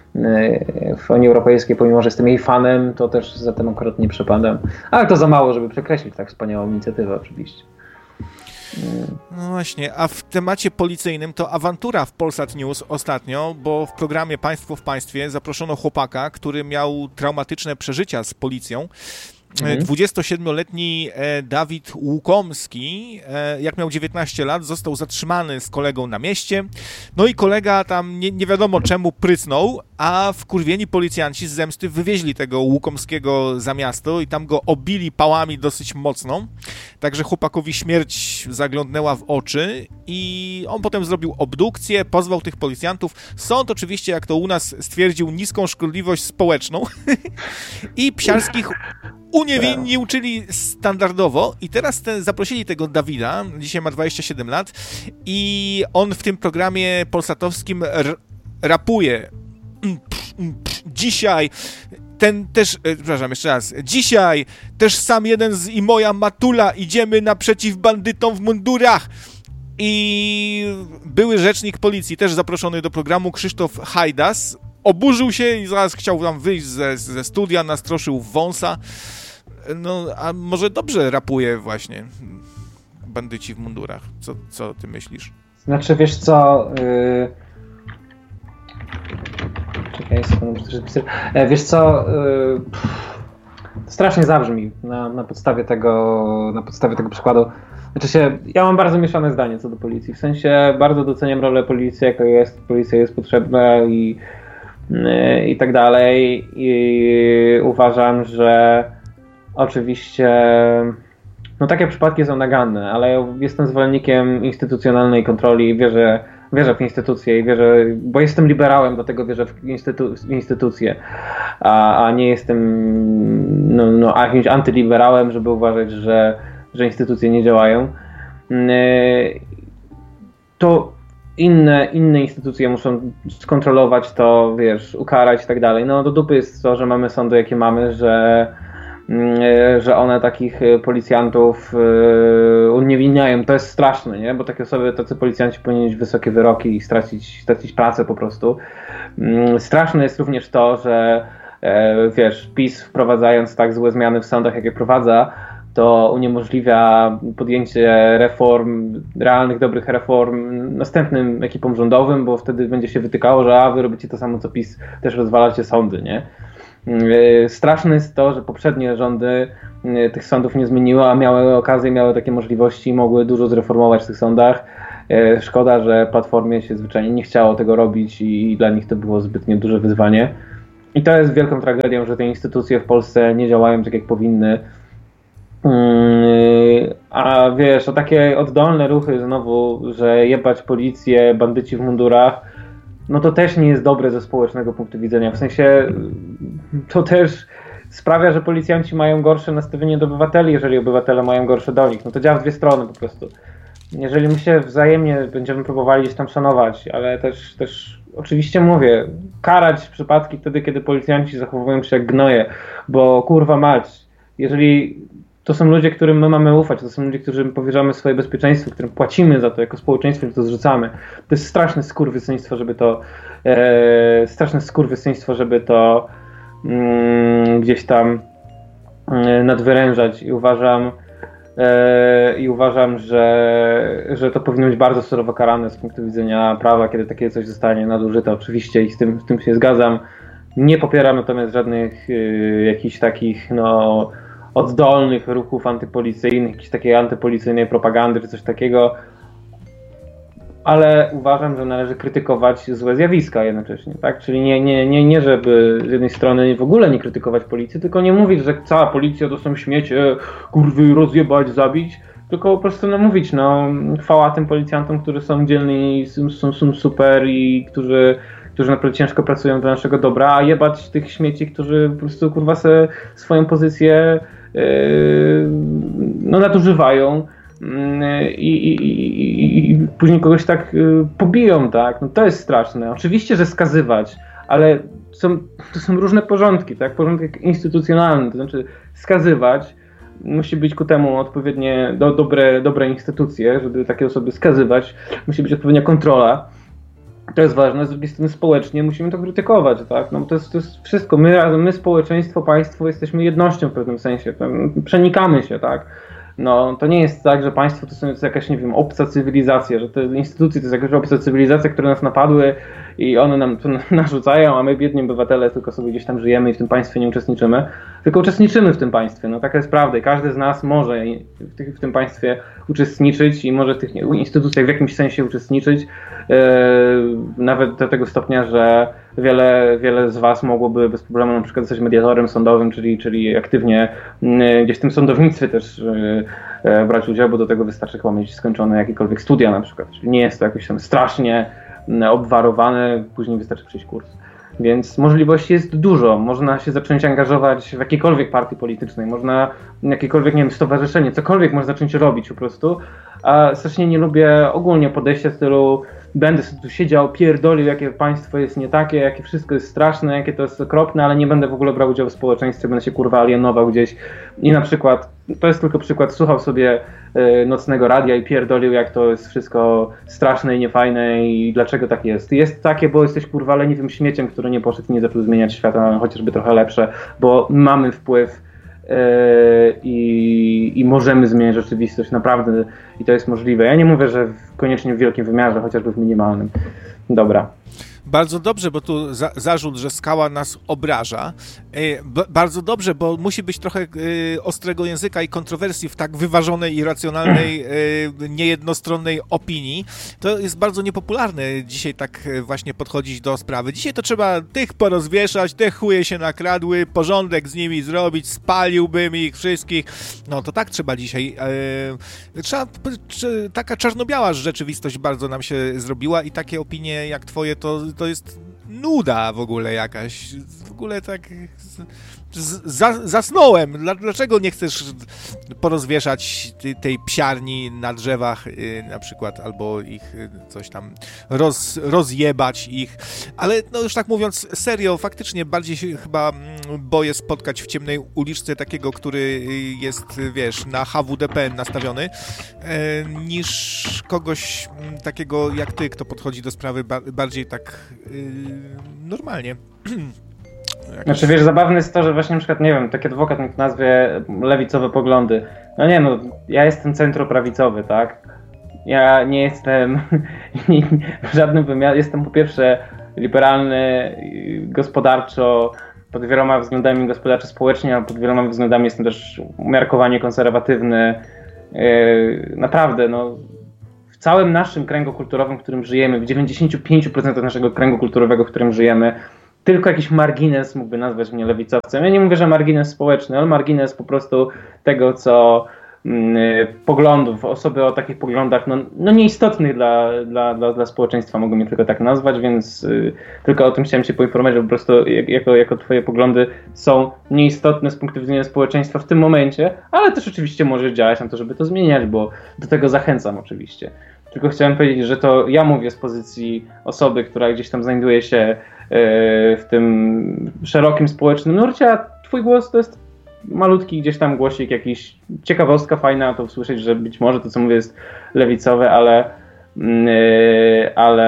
w Unii Europejskiej, pomimo że jestem jej fanem, to też za tym akurat nie przepadam. Ale to za mało, żeby przekreślić tak wspaniałą inicjatywę oczywiście. No właśnie, a w temacie policyjnym to awantura w Polsat News ostatnio, bo w programie Państwo w Państwie zaproszono chłopaka, który miał traumatyczne przeżycia z policją. dwudziestosiedmioletni Dawid Łukomski, jak miał dziewiętnaście lat, został zatrzymany z kolegą na mieście. No i kolega tam nie, nie wiadomo czemu prysnął, a wkurwieni policjanci z zemsty wywieźli tego Łukomskiego za miasto i tam go obili pałami dosyć mocno. Także chłopakowi śmierć zaglądnęła w oczy i on potem zrobił obdukcję, pozwał tych policjantów. Sąd oczywiście, jak to u nas stwierdził, niską szkodliwość społeczną i Psiarskich uniewinnił, czyli standardowo. I teraz ten, zaprosili tego Dawida, dzisiaj ma dwadzieścia siedem lat i on w tym programie polsatowskim r- rapuje. Dzisiaj ten też, e, przepraszam, jeszcze raz. Dzisiaj też sam jeden z i moja matula idziemy naprzeciw bandytom w mundurach. I były rzecznik policji, też zaproszony do programu, Krzysztof Hajdas, oburzył się i zaraz chciał tam wyjść ze, ze studia, nastroszył wąsa. No, a może dobrze rapuje właśnie bandyci w mundurach. Co, co ty myślisz? Znaczy, wiesz co... Yy... Czekaj, sekundę, muszę też pisać. E, wiesz co... Yy... Strasznie zabrzmi na, na podstawie tego na podstawie tego przykładu. Znaczy się, ja mam bardzo mieszane zdanie co do policji. W sensie bardzo doceniam rolę policji, jaka jest. Policja jest potrzebna i, yy, i tak dalej. I uważam, że oczywiście no takie przypadki są naganne, ale ja jestem zwolennikiem instytucjonalnej kontroli i wierzę wierzę w instytucje i wierzę, bo jestem liberałem, dlatego wierzę w, instytu, w instytucje, a, a nie jestem no, no, jakimś antyliberałem, żeby uważać, że, że instytucje nie działają. To inne, inne instytucje muszą skontrolować to, wiesz, ukarać i tak dalej. No do dupy jest to, że mamy sądy jakie mamy, że że one takich policjantów uniewinniają. To jest straszne, nie? Bo takie osoby, tacy policjanci powinni mieć wysokie wyroki i stracić, stracić pracę po prostu. Straszne jest również to, że wiesz, PiS wprowadzając tak złe zmiany w sądach, jakie prowadza, to uniemożliwia podjęcie reform, realnych, dobrych reform następnym ekipom rządowym, bo wtedy będzie się wytykało, że a wy robicie to samo co PiS, też rozwalacie sądy, nie? Straszne jest to, że poprzednie rządy tych sądów nie zmieniły, a miały okazję, miały takie możliwości i mogły dużo zreformować w tych sądach. Szkoda, że Platformie się zwyczajnie nie chciało tego robić i dla nich to było zbytnio duże wyzwanie. I to jest wielką tragedią, że te instytucje w Polsce nie działają tak jak powinny. A wiesz, o takie oddolne ruchy znowu, że jebać policję, bandyci w mundurach, no to też nie jest dobre ze społecznego punktu widzenia. W sensie to też sprawia, że policjanci mają gorsze nastawienie do obywateli, jeżeli obywatele mają gorsze do nich. No to działa w dwie strony po prostu. Jeżeli my się wzajemnie będziemy próbowali gdzieś tam szanować, ale też, też oczywiście mówię, karać przypadki wtedy, kiedy policjanci zachowują się jak gnoje, bo kurwa mać, jeżeli to są ludzie, którym my mamy ufać, to są ludzie, którym powierzamy swoje bezpieczeństwo, którym płacimy za to jako społeczeństwo, że to zrzucamy. To jest straszne skurwysyństwo, żeby to e, straszne skurwysyństwo, żeby to mm, gdzieś tam e, nadwyrężać i uważam e, i uważam, że, że to powinno być bardzo surowo karane z punktu widzenia prawa, kiedy takie coś zostanie nadużyte. Oczywiście i z tym, z tym się zgadzam. Nie popieram natomiast żadnych e, jakichś takich no oddolnych ruchów antypolicyjnych, jakiejś takiej antypolicyjnej propagandy czy coś takiego, ale uważam, że należy krytykować złe zjawiska jednocześnie, tak? Czyli nie, nie, nie, nie żeby z jednej strony w ogóle nie krytykować policji, tylko nie mówić, że cała policja to są śmiecie, kurwy rozjebać, zabić, tylko po prostu no mówić, no chwała tym policjantom, którzy są dzielni, są, są super i którzy którzy naprawdę ciężko pracują dla naszego dobra, a jebać tych śmieci, którzy po prostu kurwa se swoją pozycję yy, no nadużywają yy, i, i, i, i później kogoś tak yy, pobiją, tak? No to jest straszne. Oczywiście, że skazywać, ale są, to są różne porządki, tak? Porządek instytucjonalny, to znaczy skazywać musi być ku temu odpowiednie do, dobre, dobre instytucje, żeby takie osoby skazywać, musi być odpowiednia kontrola. To jest ważne, z drugiej strony społecznie musimy to krytykować, tak? No to jest, to jest wszystko, my razem, my społeczeństwo, państwo jesteśmy jednością w pewnym sensie, przenikamy się, tak? No to nie jest tak, że państwo to, są, to jest jakaś, nie wiem, obca cywilizacja, że te instytucje to jest jakaś obca cywilizacja, które nas napadły i one nam to narzucają, a my biedni obywatele tylko sobie gdzieś tam żyjemy i w tym państwie nie uczestniczymy, tylko uczestniczymy w tym państwie, no taka jest prawda i każdy z nas może w, tych, w tym państwie uczestniczyć i może w tych instytucjach w jakimś sensie uczestniczyć, yy, nawet do tego stopnia, że wiele, wiele z was mogłoby bez problemu na przykład zostać mediatorem sądowym, czyli, czyli aktywnie yy, gdzieś w tym sądownictwie też yy, yy, brać udział, bo do tego wystarczy chyba mieć skończone jakiekolwiek studia na przykład, czyli nie jest to jakoś tam strasznie obwarowane, później wystarczy przejść kurs. Więc możliwości jest dużo. Można się zacząć angażować w jakiejkolwiek partii politycznej, można jakiekolwiek, nie wiem, stowarzyszenie, cokolwiek można zacząć robić po prostu. A strasznie nie lubię ogólnie podejścia w stylu będę sobie tu siedział, pierdolił, jakie państwo jest nie takie, jakie wszystko jest straszne, jakie to jest okropne, ale nie będę w ogóle brał udziału w społeczeństwie, będę się kurwa alienował gdzieś i na przykład, to jest tylko przykład, słuchał sobie y, nocnego radia i pierdolił, jak to jest wszystko straszne i niefajne i dlaczego tak jest. Jest takie, bo jesteś kurwa leniwym śmieciem, który nie poszedł i nie zaczął zmieniać świata, chociażby trochę lepsze, bo mamy wpływ I, i możemy zmieniać rzeczywistość naprawdę i to jest możliwe. Ja nie mówię, że koniecznie w wielkim wymiarze, chociażby w minimalnym. Dobra. Bardzo dobrze, bo tu za, zarzut, że skała nas obraża. B- bardzo dobrze, bo musi być trochę y, ostrego języka i kontrowersji w tak wyważonej i racjonalnej, y, niejednostronnej opinii. To jest bardzo niepopularne dzisiaj tak właśnie podchodzić do sprawy. Dzisiaj to trzeba tych porozwieszać, te chuje się nakradły, porządek z nimi zrobić, spaliłbym ich wszystkich. No to tak trzeba dzisiaj. Y, trzeba, czy, taka czarno-biała rzeczywistość bardzo nam się zrobiła i takie opinie jak twoje to, to jest nuda w ogóle jakaś. W ogóle tak z, za, zasnąłem. Dlaczego nie chcesz porozwieszać tej psiarni na drzewach yy, na przykład, albo ich yy, coś tam roz, rozjebać ich. Ale no już tak mówiąc serio, faktycznie bardziej się chyba boję spotkać w ciemnej uliczce takiego, który jest, wiesz, na H W D P nastawiony, yy, niż kogoś takiego jak ty, kto podchodzi do sprawy ba- bardziej tak yy, normalnie. Jakoś... Znaczy wiesz, zabawne jest to, że właśnie na przykład, nie wiem, taki adwokat niech nazwie lewicowe poglądy. No nie no, ja jestem centroprawicowy, tak? Ja nie jestem w żadnym wymiarze, jestem po pierwsze liberalny gospodarczo, pod wieloma względami gospodarczo społecznie, a pod wieloma względami jestem też umiarkowanie konserwatywny. Yy, naprawdę, no w całym naszym kręgu kulturowym, w którym żyjemy, w dziewięćdziesiąt pięć procent naszego kręgu kulturowego, w którym żyjemy, tylko jakiś margines mógłby nazwać mnie lewicowcem. Ja nie mówię, że margines społeczny, ale margines po prostu tego, co yy, poglądów, osoby o takich poglądach no, no nieistotnych dla, dla, dla, dla społeczeństwa mogą mnie tylko tak nazwać, więc yy, tylko o tym chciałem cię poinformować, że po prostu jako, jako twoje poglądy są nieistotne z punktu widzenia społeczeństwa w tym momencie, ale też oczywiście możesz działać na to, żeby to zmieniać, bo do tego zachęcam oczywiście. Tylko chciałem powiedzieć, że to ja mówię z pozycji osoby, która gdzieś tam znajduje się w tym szerokim społecznym nurcie, a twój głos to jest malutki gdzieś tam głosik, jakiś ciekawostka fajna, to usłyszeć, że być może to, co mówię, jest lewicowe, ale ale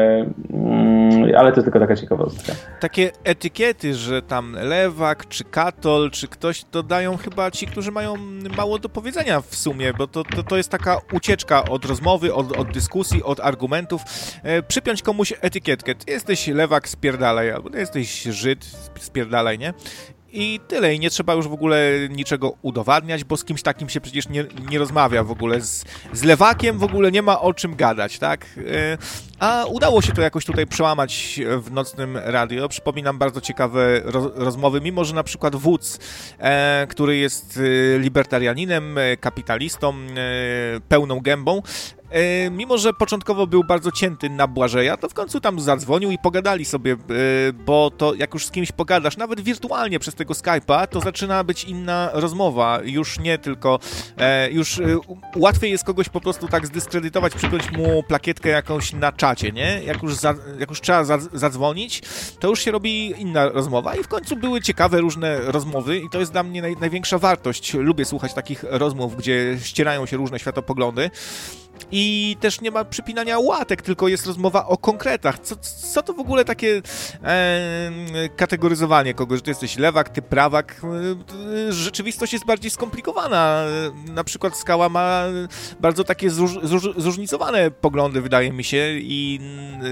ale to tylko taka ciekawostka. Takie etykiety, że tam lewak, czy katol, czy ktoś, to dają chyba ci, którzy mają mało do powiedzenia w sumie, bo to, to, to jest taka ucieczka od rozmowy, od, od dyskusji, od argumentów. E, przypiąć komuś etykietkę. Ty jesteś lewak, spierdalaj, albo ty jesteś Żyd, spierdalaj, nie? I tyle. I nie trzeba już w ogóle niczego udowadniać, bo z kimś takim się przecież nie, nie rozmawia w ogóle. Z, z lewakiem w ogóle nie ma o czym gadać, tak? A udało się to jakoś tutaj przełamać w Nocnym Radio. Przypominam bardzo ciekawe roz, rozmowy, mimo że na przykład Wódz, e, który jest libertarianinem, kapitalistą, e, pełną gębą, E, mimo że początkowo był bardzo cięty na Błażeja, to w końcu tam zadzwonił i pogadali sobie, e, bo to jak już z kimś pogadasz, nawet wirtualnie przez tego Skype'a, to zaczyna być inna rozmowa. Już nie tylko, e, już e, łatwiej jest kogoś po prostu tak zdyskredytować, przypiąć mu plakietkę jakąś na czacie, nie? Jak już, za, jak już trzeba za, zadzwonić, to już się robi inna rozmowa i w końcu były ciekawe różne rozmowy i to jest dla mnie naj, największa wartość. Lubię słuchać takich rozmów, gdzie ścierają się różne światopoglądy. I też nie ma przypinania łatek, tylko jest rozmowa o konkretach. Co, co to w ogóle takie e, kategoryzowanie kogoś, że ty jesteś lewak, ty prawak? E, rzeczywistość jest bardziej skomplikowana. Na przykład Skała ma bardzo takie zróż, zróż, zróżnicowane poglądy, wydaje mi się, i,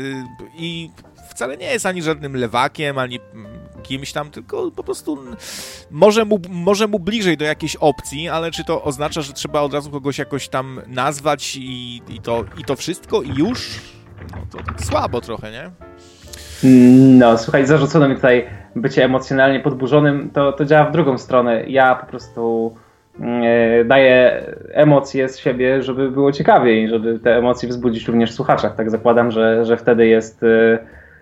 i wcale nie jest ani żadnym lewakiem, ani kimś tam, tylko po prostu może mu, może mu bliżej do jakiejś opcji, ale czy to oznacza, że trzeba od razu kogoś jakoś tam nazwać i, i, to, i to wszystko i już? No to tak słabo trochę, nie? No, słuchaj, zarzucono mi tutaj bycie emocjonalnie podburzonym, to, to działa w drugą stronę. Ja po prostu e, daję emocje z siebie, żeby było ciekawiej, żeby te emocje wzbudzić również w słuchaczach. Tak zakładam, że, że wtedy jest e,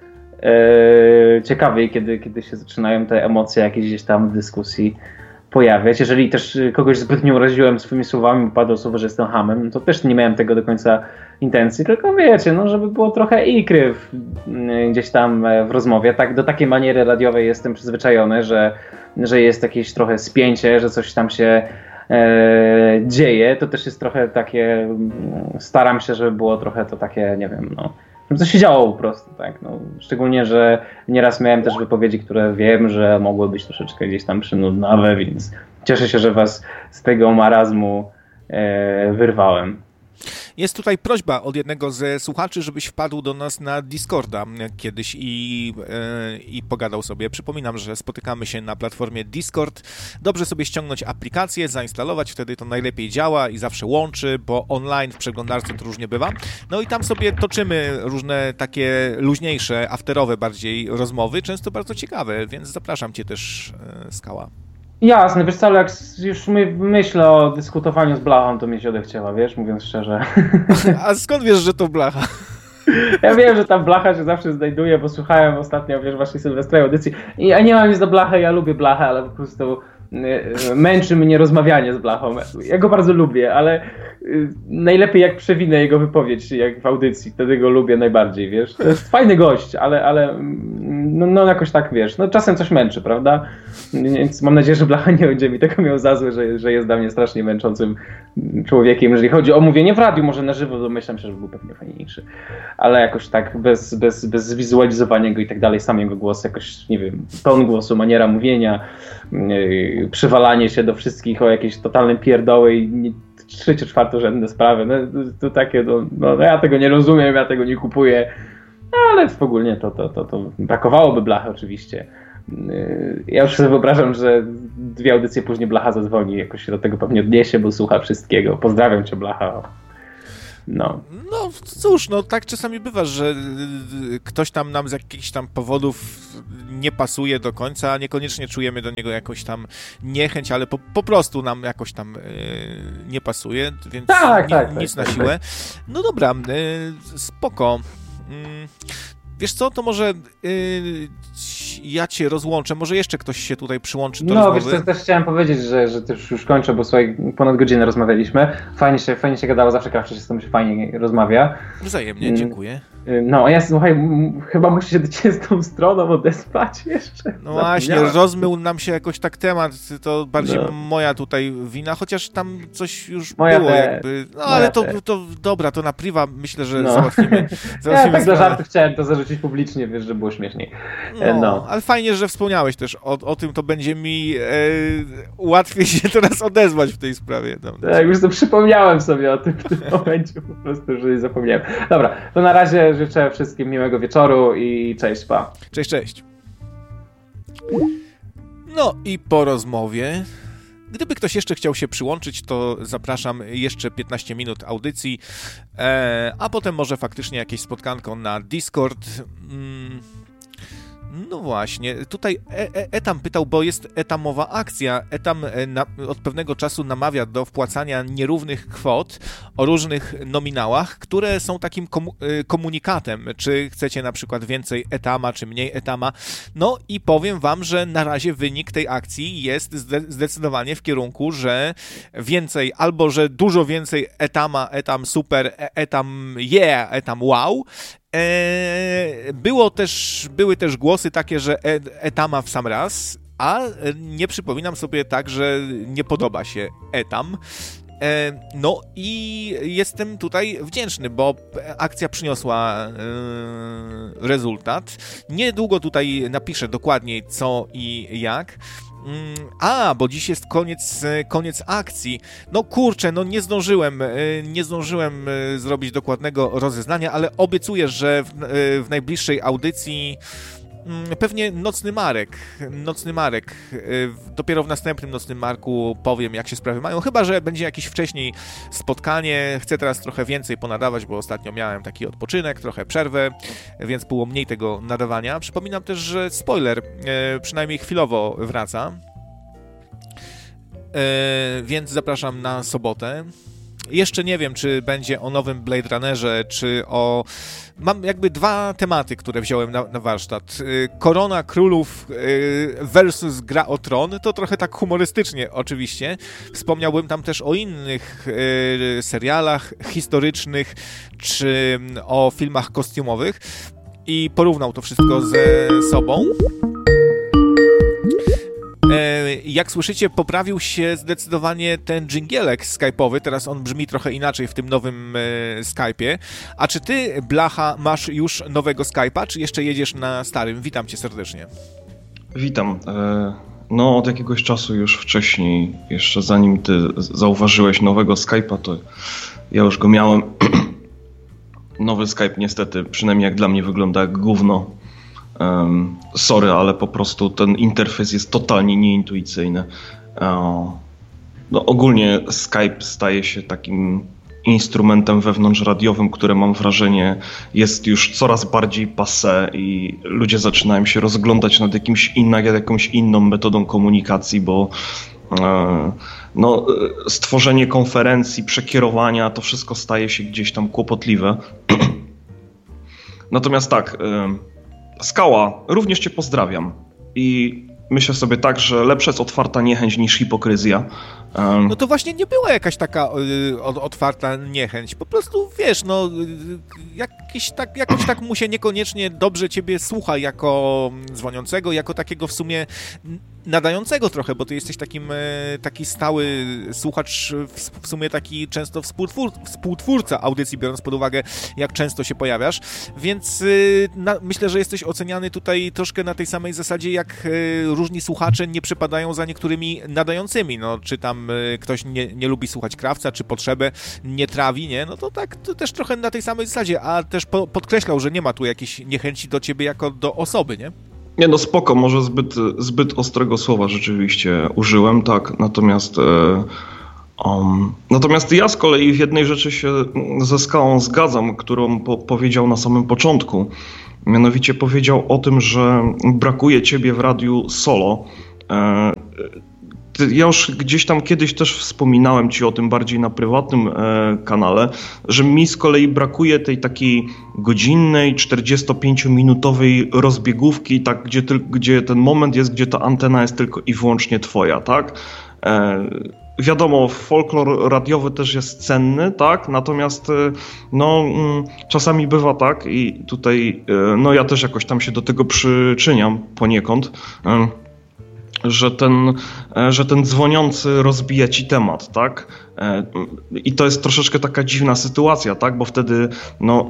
e, ciekawiej, kiedy, kiedy się zaczynają te emocje jakieś gdzieś tam w dyskusji pojawiać. Jeżeli też kogoś zbytnio uraziłem swoimi słowami, padło słowo, że jestem hamem, to też nie miałem tego do końca intencji, tylko wiecie, no żeby było trochę ikry w, gdzieś tam w rozmowie. Tak, do takiej maniery radiowej jestem przyzwyczajony, że, że jest jakieś trochę spięcie, że coś tam się e, dzieje. To też jest trochę takie, staram się, żeby było trochę to takie, nie wiem, no, żeby to się działo po prostu, tak, no. Szczególnie, że nieraz miałem też wypowiedzi, które wiem, że mogły być troszeczkę gdzieś tam przynudnawe, więc cieszę się, że was z tego marazmu e, wyrwałem. Jest tutaj prośba od jednego ze słuchaczy, żebyś wpadł do nas na Discorda kiedyś i, yy, i pogadał sobie. Przypominam, że spotykamy się na platformie Discord. Dobrze sobie ściągnąć aplikację, zainstalować, wtedy to najlepiej działa i zawsze łączy, bo online w przeglądarce to różnie bywa. No i tam sobie toczymy różne takie luźniejsze, afterowe bardziej rozmowy, często bardzo ciekawe, więc zapraszam cię też, yy, Skała. Jasne, wiesz co, ale jak już my, myślę o dyskutowaniu z blachą, to mi się odechciała, wiesz, mówiąc szczerze. A skąd wiesz, że to blacha? Ja wiem, że ta blacha się zawsze znajduje, bo słuchałem ostatnio, wiesz, waszej sylwestrowej audycji. I ja nie mam nic do blachy, ja lubię blachę, ale po prostu męczy mnie rozmawianie z blachą. Ja go bardzo lubię, ale najlepiej jak przewinę jego wypowiedź, jak w audycji, wtedy go lubię najbardziej, wiesz. To jest fajny gość, ale, ale no, no jakoś tak, wiesz, no czasem coś męczy, prawda? Więc mam nadzieję, że blacha nie będzie mi tego miał za złe, że, że jest dla mnie strasznie męczącym człowiekiem. Jeżeli chodzi o mówienie w radiu, może na żywo, domyślam się, że był pewnie fajniejszy. Ale jakoś tak bez, bez, bez zwizualizowania go i tak dalej, sam jego głos, jakoś, nie wiem, ton głosu, maniera mówienia, yy, przywalanie się do wszystkich o jakieś totalne pierdoły i trzecie, czwartorzędne sprawy. No, to, to takie, no, no ja tego nie rozumiem, ja tego nie kupuję. Ale ogólnie to, to, to, to brakowałoby blachy oczywiście. Ja już sobie wyobrażam, że dwie audycje później blacha zadzwoni, jakoś się do tego pewnie odniesie, bo słucha wszystkiego. Pozdrawiam cię, blacha. No. No cóż, no tak czasami bywa, że ktoś tam nam z jakichś tam powodów nie pasuje do końca, a niekoniecznie czujemy do niego jakąś tam niechęć, ale po, po prostu nam jakoś tam yy, nie pasuje, więc tak, ni, tak, nic tak, na tak, siłę. tak. No dobra, yy, spoko. Yy. Wiesz co, to może yy, ja cię rozłączę, może jeszcze ktoś się tutaj przyłączy do no, rozmowy. No wiesz co, też chciałem powiedzieć, że, że też już kończę, bo słuchaj, ponad godzinę rozmawialiśmy. Fajnie się, fajnie się gadało, zawsze krawczy się z tym się fajnie rozmawia. Wzajemnie, dziękuję. No, ja słuchaj, m- chyba muszę się do ciebie z tą stroną odesłać jeszcze. No właśnie, rozmył nam się jakoś tak temat, to bardziej no. moja tutaj wina, chociaż tam coś już moja było te... jakby, no ale to, to dobra, to na priwa myślę, że no. załatwimy. załatwimy ja tak dla żartu chciałem to zarzucić publicznie, wiesz, że było śmieszniej. No, no. Ale fajnie, że wspomniałeś też o, o tym, to będzie mi e, łatwiej się teraz odezwać w tej sprawie. No. Tak, już to przypomniałem sobie o tym w tym momencie, po prostu, że nie zapomniałem. Dobra, to na razie życzę wszystkim miłego wieczoru i cześć, pa. Cześć, cześć. No i po rozmowie, gdyby ktoś jeszcze chciał się przyłączyć, to zapraszam, jeszcze piętnaście minut audycji, e, a potem może faktycznie jakieś spotkanko na Discord. Mm. No właśnie, tutaj e- Etam pytał, bo jest etamowa akcja. Etam na, od pewnego czasu namawia do wpłacania nierównych kwot o różnych nominałach, które są takim komu- komunikatem, czy chcecie na przykład więcej etama, czy mniej etama. No i powiem wam, że na razie wynik tej akcji jest zde- zdecydowanie w kierunku, że więcej, albo że dużo więcej etama, etam super, etam yeah, etam wow. Było też, były też głosy takie, że etama w sam raz, a nie przypominam sobie tak, że nie podoba się etam. No i jestem tutaj wdzięczny, bo akcja przyniosła rezultat. Niedługo tutaj napiszę dokładniej co i jak. A, bo dziś jest koniec, koniec akcji. No kurczę, no nie zdążyłem, nie zdążyłem zrobić dokładnego rozeznania, ale obiecuję, że w, w najbliższej audycji pewnie Nocny Marek, Nocny Marek, dopiero w następnym Nocnym Marku powiem, jak się sprawy mają, chyba że będzie jakieś wcześniej spotkanie. Chcę teraz trochę więcej ponadawać, bo ostatnio miałem taki odpoczynek, trochę przerwę, więc było mniej tego nadawania. Przypominam też, że spoiler przynajmniej chwilowo wraca, więc zapraszam na sobotę. Jeszcze nie wiem, czy będzie o nowym Blade Runnerze, czy o... Mam jakby dwa tematy, które wziąłem na, na warsztat. Korona Królów versus Gra o Tron. To trochę tak humorystycznie oczywiście. Wspomniałbym tam też o innych serialach historycznych, czy o filmach kostiumowych i porównał to wszystko ze sobą. Jak słyszycie, poprawił się zdecydowanie ten dżingielek skype'owy, teraz on brzmi trochę inaczej w tym nowym e, Skype'ie. A czy ty, Blacha, masz już nowego Skype'a, czy jeszcze jedziesz na starym? Witam cię serdecznie. Witam. No, od jakiegoś czasu już wcześniej, jeszcze zanim ty zauważyłeś nowego Skype'a, to ja już go miałem. Nowy Skype niestety, przynajmniej jak dla mnie, wygląda jak gówno. Um, sorry, ale po prostu ten interfejs jest totalnie nieintuicyjny. Um, no, ogólnie Skype staje się takim instrumentem wewnątrzradiowym, które mam wrażenie jest już coraz bardziej passé i ludzie zaczynają się rozglądać nad jakimś inna, jakąś inną metodą komunikacji, bo e, no, stworzenie konferencji, przekierowania, to wszystko staje się gdzieś tam kłopotliwe. Natomiast tak, e, Skała, również cię pozdrawiam i myślę sobie tak, że lepsza jest otwarta niechęć niż hipokryzja. Um, no to właśnie nie była jakaś taka y, otwarta niechęć. Po prostu, wiesz, no jakiś tak, jakoś tak mu się niekoniecznie dobrze ciebie słucha jako dzwoniącego, jako takiego w sumie nadającego trochę, bo ty jesteś takim taki stały słuchacz, w sumie taki często współtwór, współtwórca audycji, biorąc pod uwagę, jak często się pojawiasz, więc na, myślę, że jesteś oceniany tutaj troszkę na tej samej zasadzie, jak różni słuchacze nie przypadają za niektórymi nadającymi, no czy tam ktoś nie, nie lubi słuchać Krawca, czy Potrzebę nie trawi, nie, no to tak, to też trochę na tej samej zasadzie, a też po, podkreślał, że nie ma tu jakiejś niechęci do ciebie jako do osoby, nie? Nie, no spoko, może zbyt, zbyt ostrego słowa rzeczywiście użyłem, tak, natomiast e, um, natomiast ja z kolei w jednej rzeczy się ze Skałą zgadzam, którą po, powiedział na samym początku, mianowicie powiedział o tym, że brakuje ciebie w radiu solo. E, Ja już gdzieś tam kiedyś też wspominałem ci o tym bardziej na prywatnym e, kanale, że mi z kolei brakuje tej takiej godzinnej, czterdziestopięciominutowej rozbiegówki, tak, gdzie, ty, gdzie ten moment jest, gdzie ta antena jest tylko i wyłącznie twoja, tak? E, wiadomo, folklor radiowy też jest cenny, tak? Natomiast e, no, mm, czasami bywa tak i tutaj e, no ja też jakoś tam się do tego przyczyniam poniekąd. E, że ten, że ten dzwoniący rozbija ci temat, tak? I to jest troszeczkę taka dziwna sytuacja, tak? Bo wtedy, no,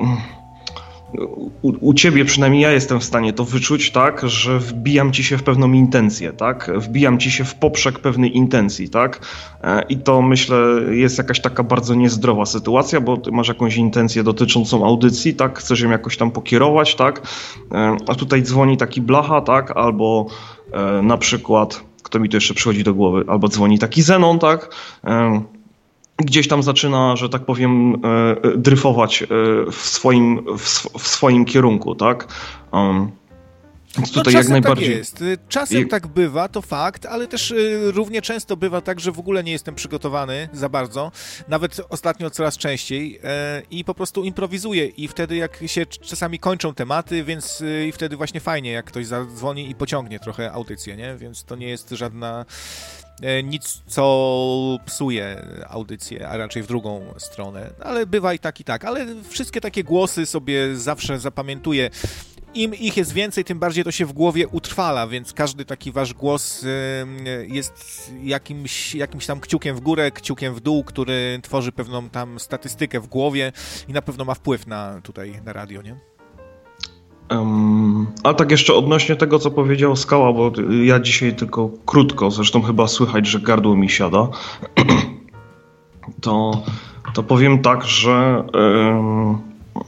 u, u ciebie przynajmniej ja jestem w stanie to wyczuć, tak? Że wbijam ci się w pewną intencję, tak? Wbijam ci się w poprzek pewnej intencji, tak? I to, myślę, jest jakaś taka bardzo niezdrowa sytuacja, bo ty masz jakąś intencję dotyczącą audycji, tak? Chcesz ją jakoś tam pokierować, tak? A tutaj dzwoni taki blacha, tak? Albo na przykład, kto mi tu jeszcze przychodzi do głowy, albo dzwoni taki Zenon, tak? Gdzieś tam zaczyna, że tak powiem, dryfować w swoim, w swoim kierunku, tak? Więc tutaj no, jak najbardziej. Tak jest. Czasem I... tak bywa, to fakt, ale też y, równie często bywa tak, że w ogóle nie jestem przygotowany za bardzo, nawet ostatnio coraz częściej y, i po prostu improwizuję i wtedy jak się czasami kończą tematy, więc y, i wtedy właśnie fajnie, jak ktoś zadzwoni i pociągnie trochę audycję, nie? Więc to nie jest żadna y, nic, co psuje audycję, a raczej w drugą stronę, ale bywa i tak i tak, ale wszystkie takie głosy sobie zawsze zapamiętuję. Im ich jest więcej, tym bardziej to się w głowie utrwala, więc każdy taki wasz głos y, jest jakimś, jakimś tam kciukiem w górę, kciukiem w dół, który tworzy pewną tam statystykę w głowie i na pewno ma wpływ na tutaj na radio, nie? Um, a tak jeszcze odnośnie tego, co powiedział Skała, bo ja dzisiaj tylko krótko, zresztą chyba słychać, że gardło mi siada, to, to powiem tak, że... Um,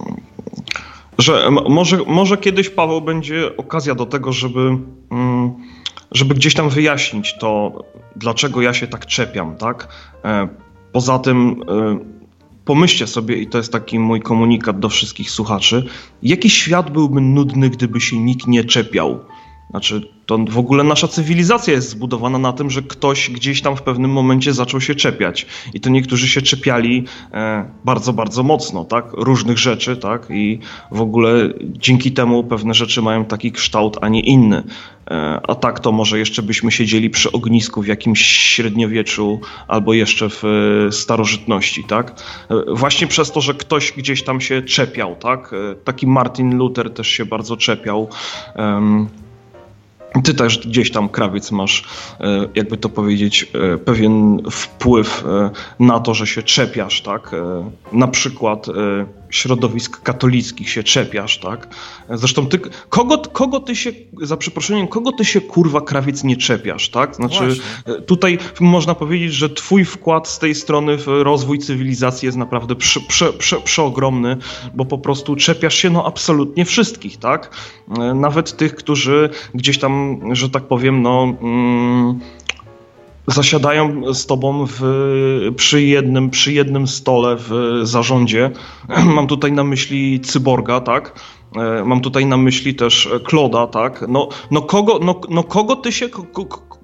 Że może, może kiedyś, Paweł, będzie okazja do tego, żeby, żeby gdzieś tam wyjaśnić to, dlaczego ja się tak czepiam, tak? Poza tym pomyślcie sobie, i to jest taki mój komunikat do wszystkich słuchaczy, jaki świat byłby nudny, gdyby się nikt nie czepiał? Znaczy, to w ogóle nasza cywilizacja jest zbudowana na tym, że ktoś gdzieś tam w pewnym momencie zaczął się czepiać. I to niektórzy się czepiali e, bardzo, bardzo mocno, tak? Różnych rzeczy, tak? I w ogóle dzięki temu pewne rzeczy mają taki kształt, a nie inny. E, a tak to może jeszcze byśmy siedzieli przy ognisku w jakimś średniowieczu albo jeszcze w e, starożytności, tak? E, właśnie przez to, że ktoś gdzieś tam się czepiał, tak? E, taki Martin Luther też się bardzo czepiał. E, Ty też gdzieś tam, Krawiec, masz, jakby to powiedzieć, pewien wpływ na to, że się czepiasz, tak? Na przykład środowisk katolickich się czepiasz, tak? Zresztą ty, kogo, kogo ty się, za przeproszeniem, kogo ty się kurwa krawiec nie czepiasz, tak? Znaczy Właśnie. Tutaj można powiedzieć, że twój wkład z tej strony w rozwój cywilizacji jest naprawdę prze, prze, prze, przeogromny, bo po prostu czepiasz się no absolutnie wszystkich, tak? Nawet tych, którzy gdzieś tam, że tak powiem, no... Mm, zasiadają z tobą w, przy, jednym, przy jednym stole w zarządzie. Mam tutaj na myśli Cyborga, tak? Mam tutaj na myśli też Kloda, tak? No, no, kogo, no, no kogo ty się... Ko,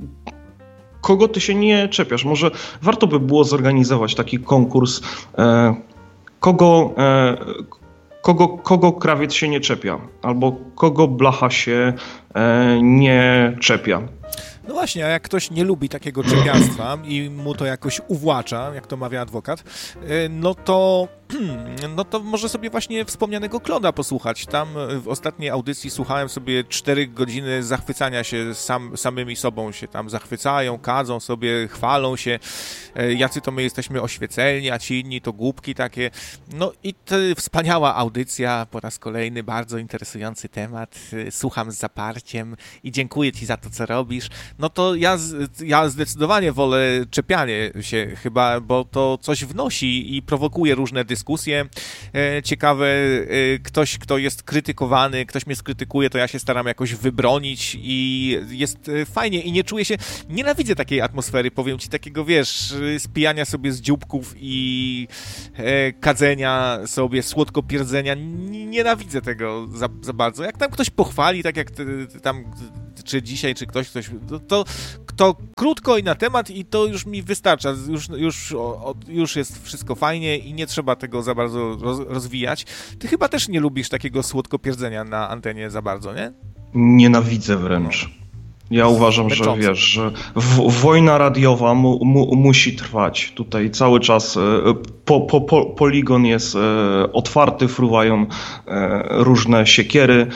kogo ty się nie czepiasz? Może warto by było zorganizować taki konkurs. E, kogo... E, Kogo, kogo krawiec się nie czepia? Albo kogo blacha się e, nie czepia? No właśnie, a jak ktoś nie lubi takiego czepialstwa i mu to jakoś uwłacza, jak to mawia adwokat, no to, no to może sobie właśnie wspomnianego Kloda posłuchać. Tam w ostatniej audycji słuchałem sobie cztery godziny zachwycania się sam, samymi sobą, się tam zachwycają, kadzą sobie, chwalą się, jacy to my jesteśmy oświeceni, a ci inni to głupki takie. No i to wspaniała audycja, po raz kolejny bardzo interesujący temat, słucham z zaparciem i dziękuję ci za to, co robisz. No to ja, ja zdecydowanie wolę czepianie się chyba, bo to coś wnosi i prowokuje różne dyskusje e, ciekawe. E, ktoś, kto jest krytykowany, ktoś mnie skrytykuje, to ja się staram jakoś wybronić i jest e, fajnie i nie czuję się, nienawidzę takiej atmosfery, powiem ci, takiego, wiesz, spijania sobie z dzióbków i e, kadzenia sobie, słodko-pierdzenia. Nienawidzę tego za, za bardzo. Jak tam ktoś pochwali, tak jak ty, tam czy dzisiaj, czy ktoś, ktoś, to, to, to krótko i na temat i to już mi wystarcza, już, już, o, już jest wszystko fajnie i nie trzeba tego za bardzo roz, rozwijać. Ty chyba też nie lubisz takiego słodko-pierdzenia na antenie za bardzo, nie? Nienawidzę wręcz. Ja uważam, że wiesz, że w, wojna radiowa mu, mu, musi trwać. Tutaj cały czas po, po, po, poligon jest otwarty, fruwają różne siekiery.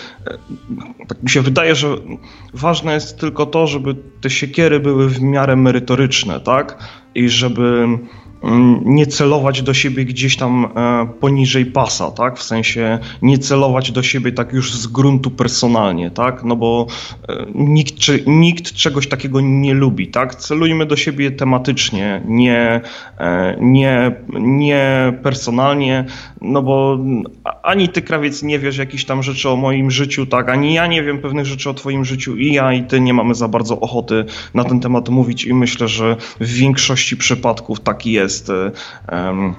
Tak mi się wydaje, że ważne jest tylko to, żeby te siekiery były w miarę merytoryczne, tak? I żeby nie celować do siebie gdzieś tam poniżej pasa, tak? W sensie nie celować do siebie tak już z gruntu personalnie, tak? No bo nikt, czy, nikt czegoś takiego nie lubi, tak? Celujmy do siebie tematycznie, nie, nie, nie personalnie, no bo ani ty, krawiec, nie wiesz jakichś tam rzeczy o moim życiu, tak? Ani ja nie wiem pewnych rzeczy o twoim życiu i ja i ty nie mamy za bardzo ochoty na ten temat mówić i myślę, że w większości przypadków taki jest. Jest, um,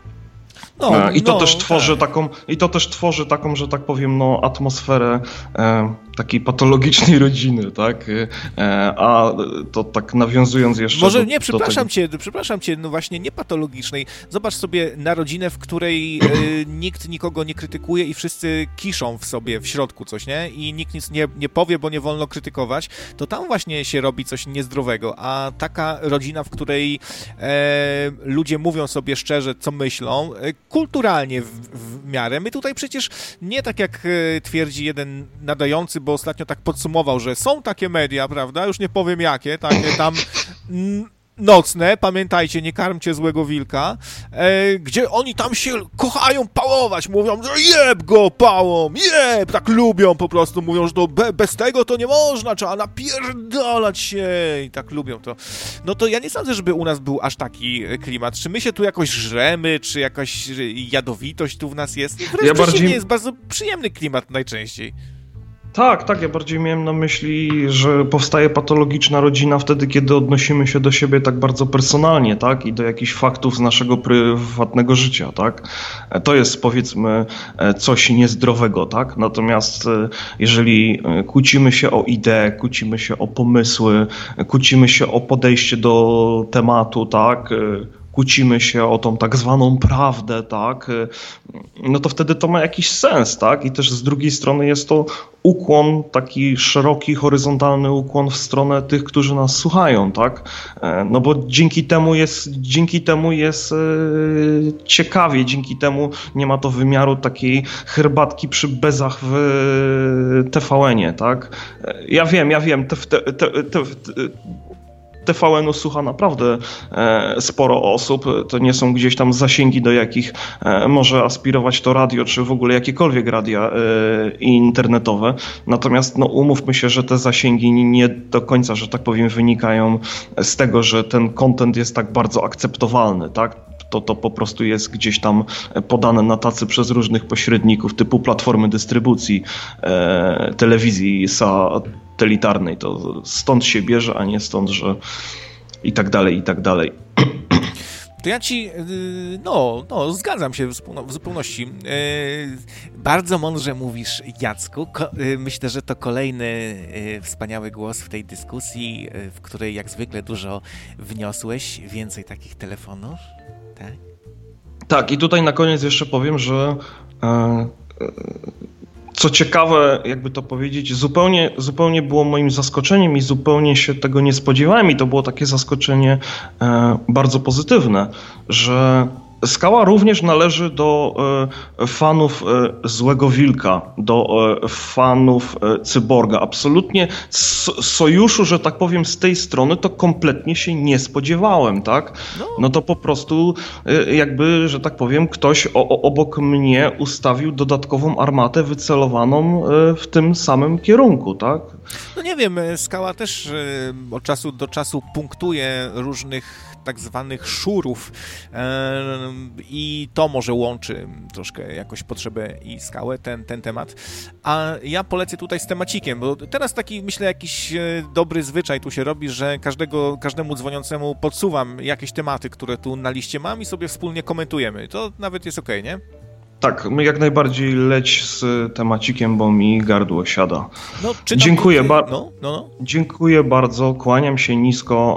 no, I to no, też tworzy tak. taką, i to też tworzy taką, że tak powiem, no, atmosferę e, takiej patologicznej rodziny, tak? E, a to tak nawiązując jeszcze Może do, nie, przepraszam do cię, przepraszam cię, no właśnie nie patologicznej. Zobacz sobie na rodzinę, w której e, nikt nikogo nie krytykuje i wszyscy kiszą w sobie w środku coś, nie? I nikt nic nie, nie powie, bo nie wolno krytykować. To tam właśnie się robi coś niezdrowego, a taka rodzina, w której e, ludzie mówią sobie szczerze, co myślą, e, kulturalnie w, w miarę. My tutaj przecież nie tak jak e, twierdzi jeden nadający, bo ostatnio tak podsumował, że są takie media, prawda, już nie powiem jakie, takie tam n- nocne, pamiętajcie, nie karmcie złego wilka, e, gdzie oni tam się kochają pałować, mówią, że jeb go pałą, jeb, tak lubią po prostu, mówią, że to be, bez tego to nie można, trzeba napierdalać się i tak lubią to. No to ja nie sądzę, żeby u nas był aż taki klimat. Czy my się tu jakoś żremy, czy jakaś jadowitość tu w nas jest? Wreszcie ja bardziej... nie jest bardzo przyjemny klimat najczęściej. Tak, tak, ja bardziej miałem na myśli, że powstaje patologiczna rodzina wtedy, kiedy odnosimy się do siebie tak bardzo personalnie, tak, i do jakichś faktów z naszego prywatnego życia, tak. To jest, powiedzmy, coś niezdrowego, tak. Natomiast jeżeli kłócimy się o ideę, kłócimy się o pomysły, kłócimy się o podejście do tematu, tak, kłócimy się o tą tak zwaną prawdę, tak, no to wtedy to ma jakiś sens, tak, i też z drugiej strony jest to ukłon, taki szeroki, horyzontalny ukłon w stronę tych, którzy nas słuchają, tak, no bo dzięki temu jest, dzięki temu jest ciekawie, dzięki temu nie ma to wymiaru takiej herbatki przy bezach w T V N-ie, tak, ja wiem, ja wiem, te, te, te, te, te T V N-u słucha naprawdę sporo osób. To nie są gdzieś tam zasięgi, do jakich może aspirować to radio, czy w ogóle jakiekolwiek radia internetowe. Natomiast no, umówmy się, że te zasięgi nie do końca, że tak powiem, wynikają z tego, że ten content jest tak bardzo akceptowalny, tak? To, to po prostu jest gdzieś tam podane na tacy przez różnych pośredników typu platformy dystrybucji e, telewizji satelitarnej. To stąd się bierze, a nie stąd, że i tak dalej, i tak dalej. To ja ci, no, no, zgadzam się w zupełności. Bardzo mądrze mówisz, Jacku. Myślę, że to kolejny wspaniały głos w tej dyskusji, w której jak zwykle dużo wniosłeś. Więcej takich telefonów, tak? Tak, i tutaj na koniec jeszcze powiem, że co ciekawe, jakby to powiedzieć, zupełnie, zupełnie było moim zaskoczeniem i zupełnie się tego nie spodziewałem i to było takie zaskoczenie e, bardzo pozytywne, że Skała również należy do e, fanów e, Złego Wilka, do e, fanów e, Cyborga. Absolutnie so, sojuszu, że tak powiem, z tej strony to kompletnie się nie spodziewałem, tak? No, no to po prostu e, jakby, że tak powiem, ktoś o, o, obok mnie ustawił dodatkową armatę wycelowaną e, w tym samym kierunku, tak? No nie wiem, Skała też e, od czasu do czasu punktuje różnych tak zwanych szurów e, i to może łączy troszkę jakoś potrzebę i Skałę, ten, ten temat. A ja polecę tutaj z temacikiem, bo teraz taki, myślę, jakiś dobry zwyczaj tu się robi, że każdego, każdemu dzwoniącemu podsuwam jakieś tematy, które tu na liście mam i sobie wspólnie komentujemy. To nawet jest okej, nie? Tak, jak najbardziej leć z temacikiem, bo mi gardło siada. No, Dziękuję, ba- no, no, no. Dziękuję bardzo, kłaniam się nisko.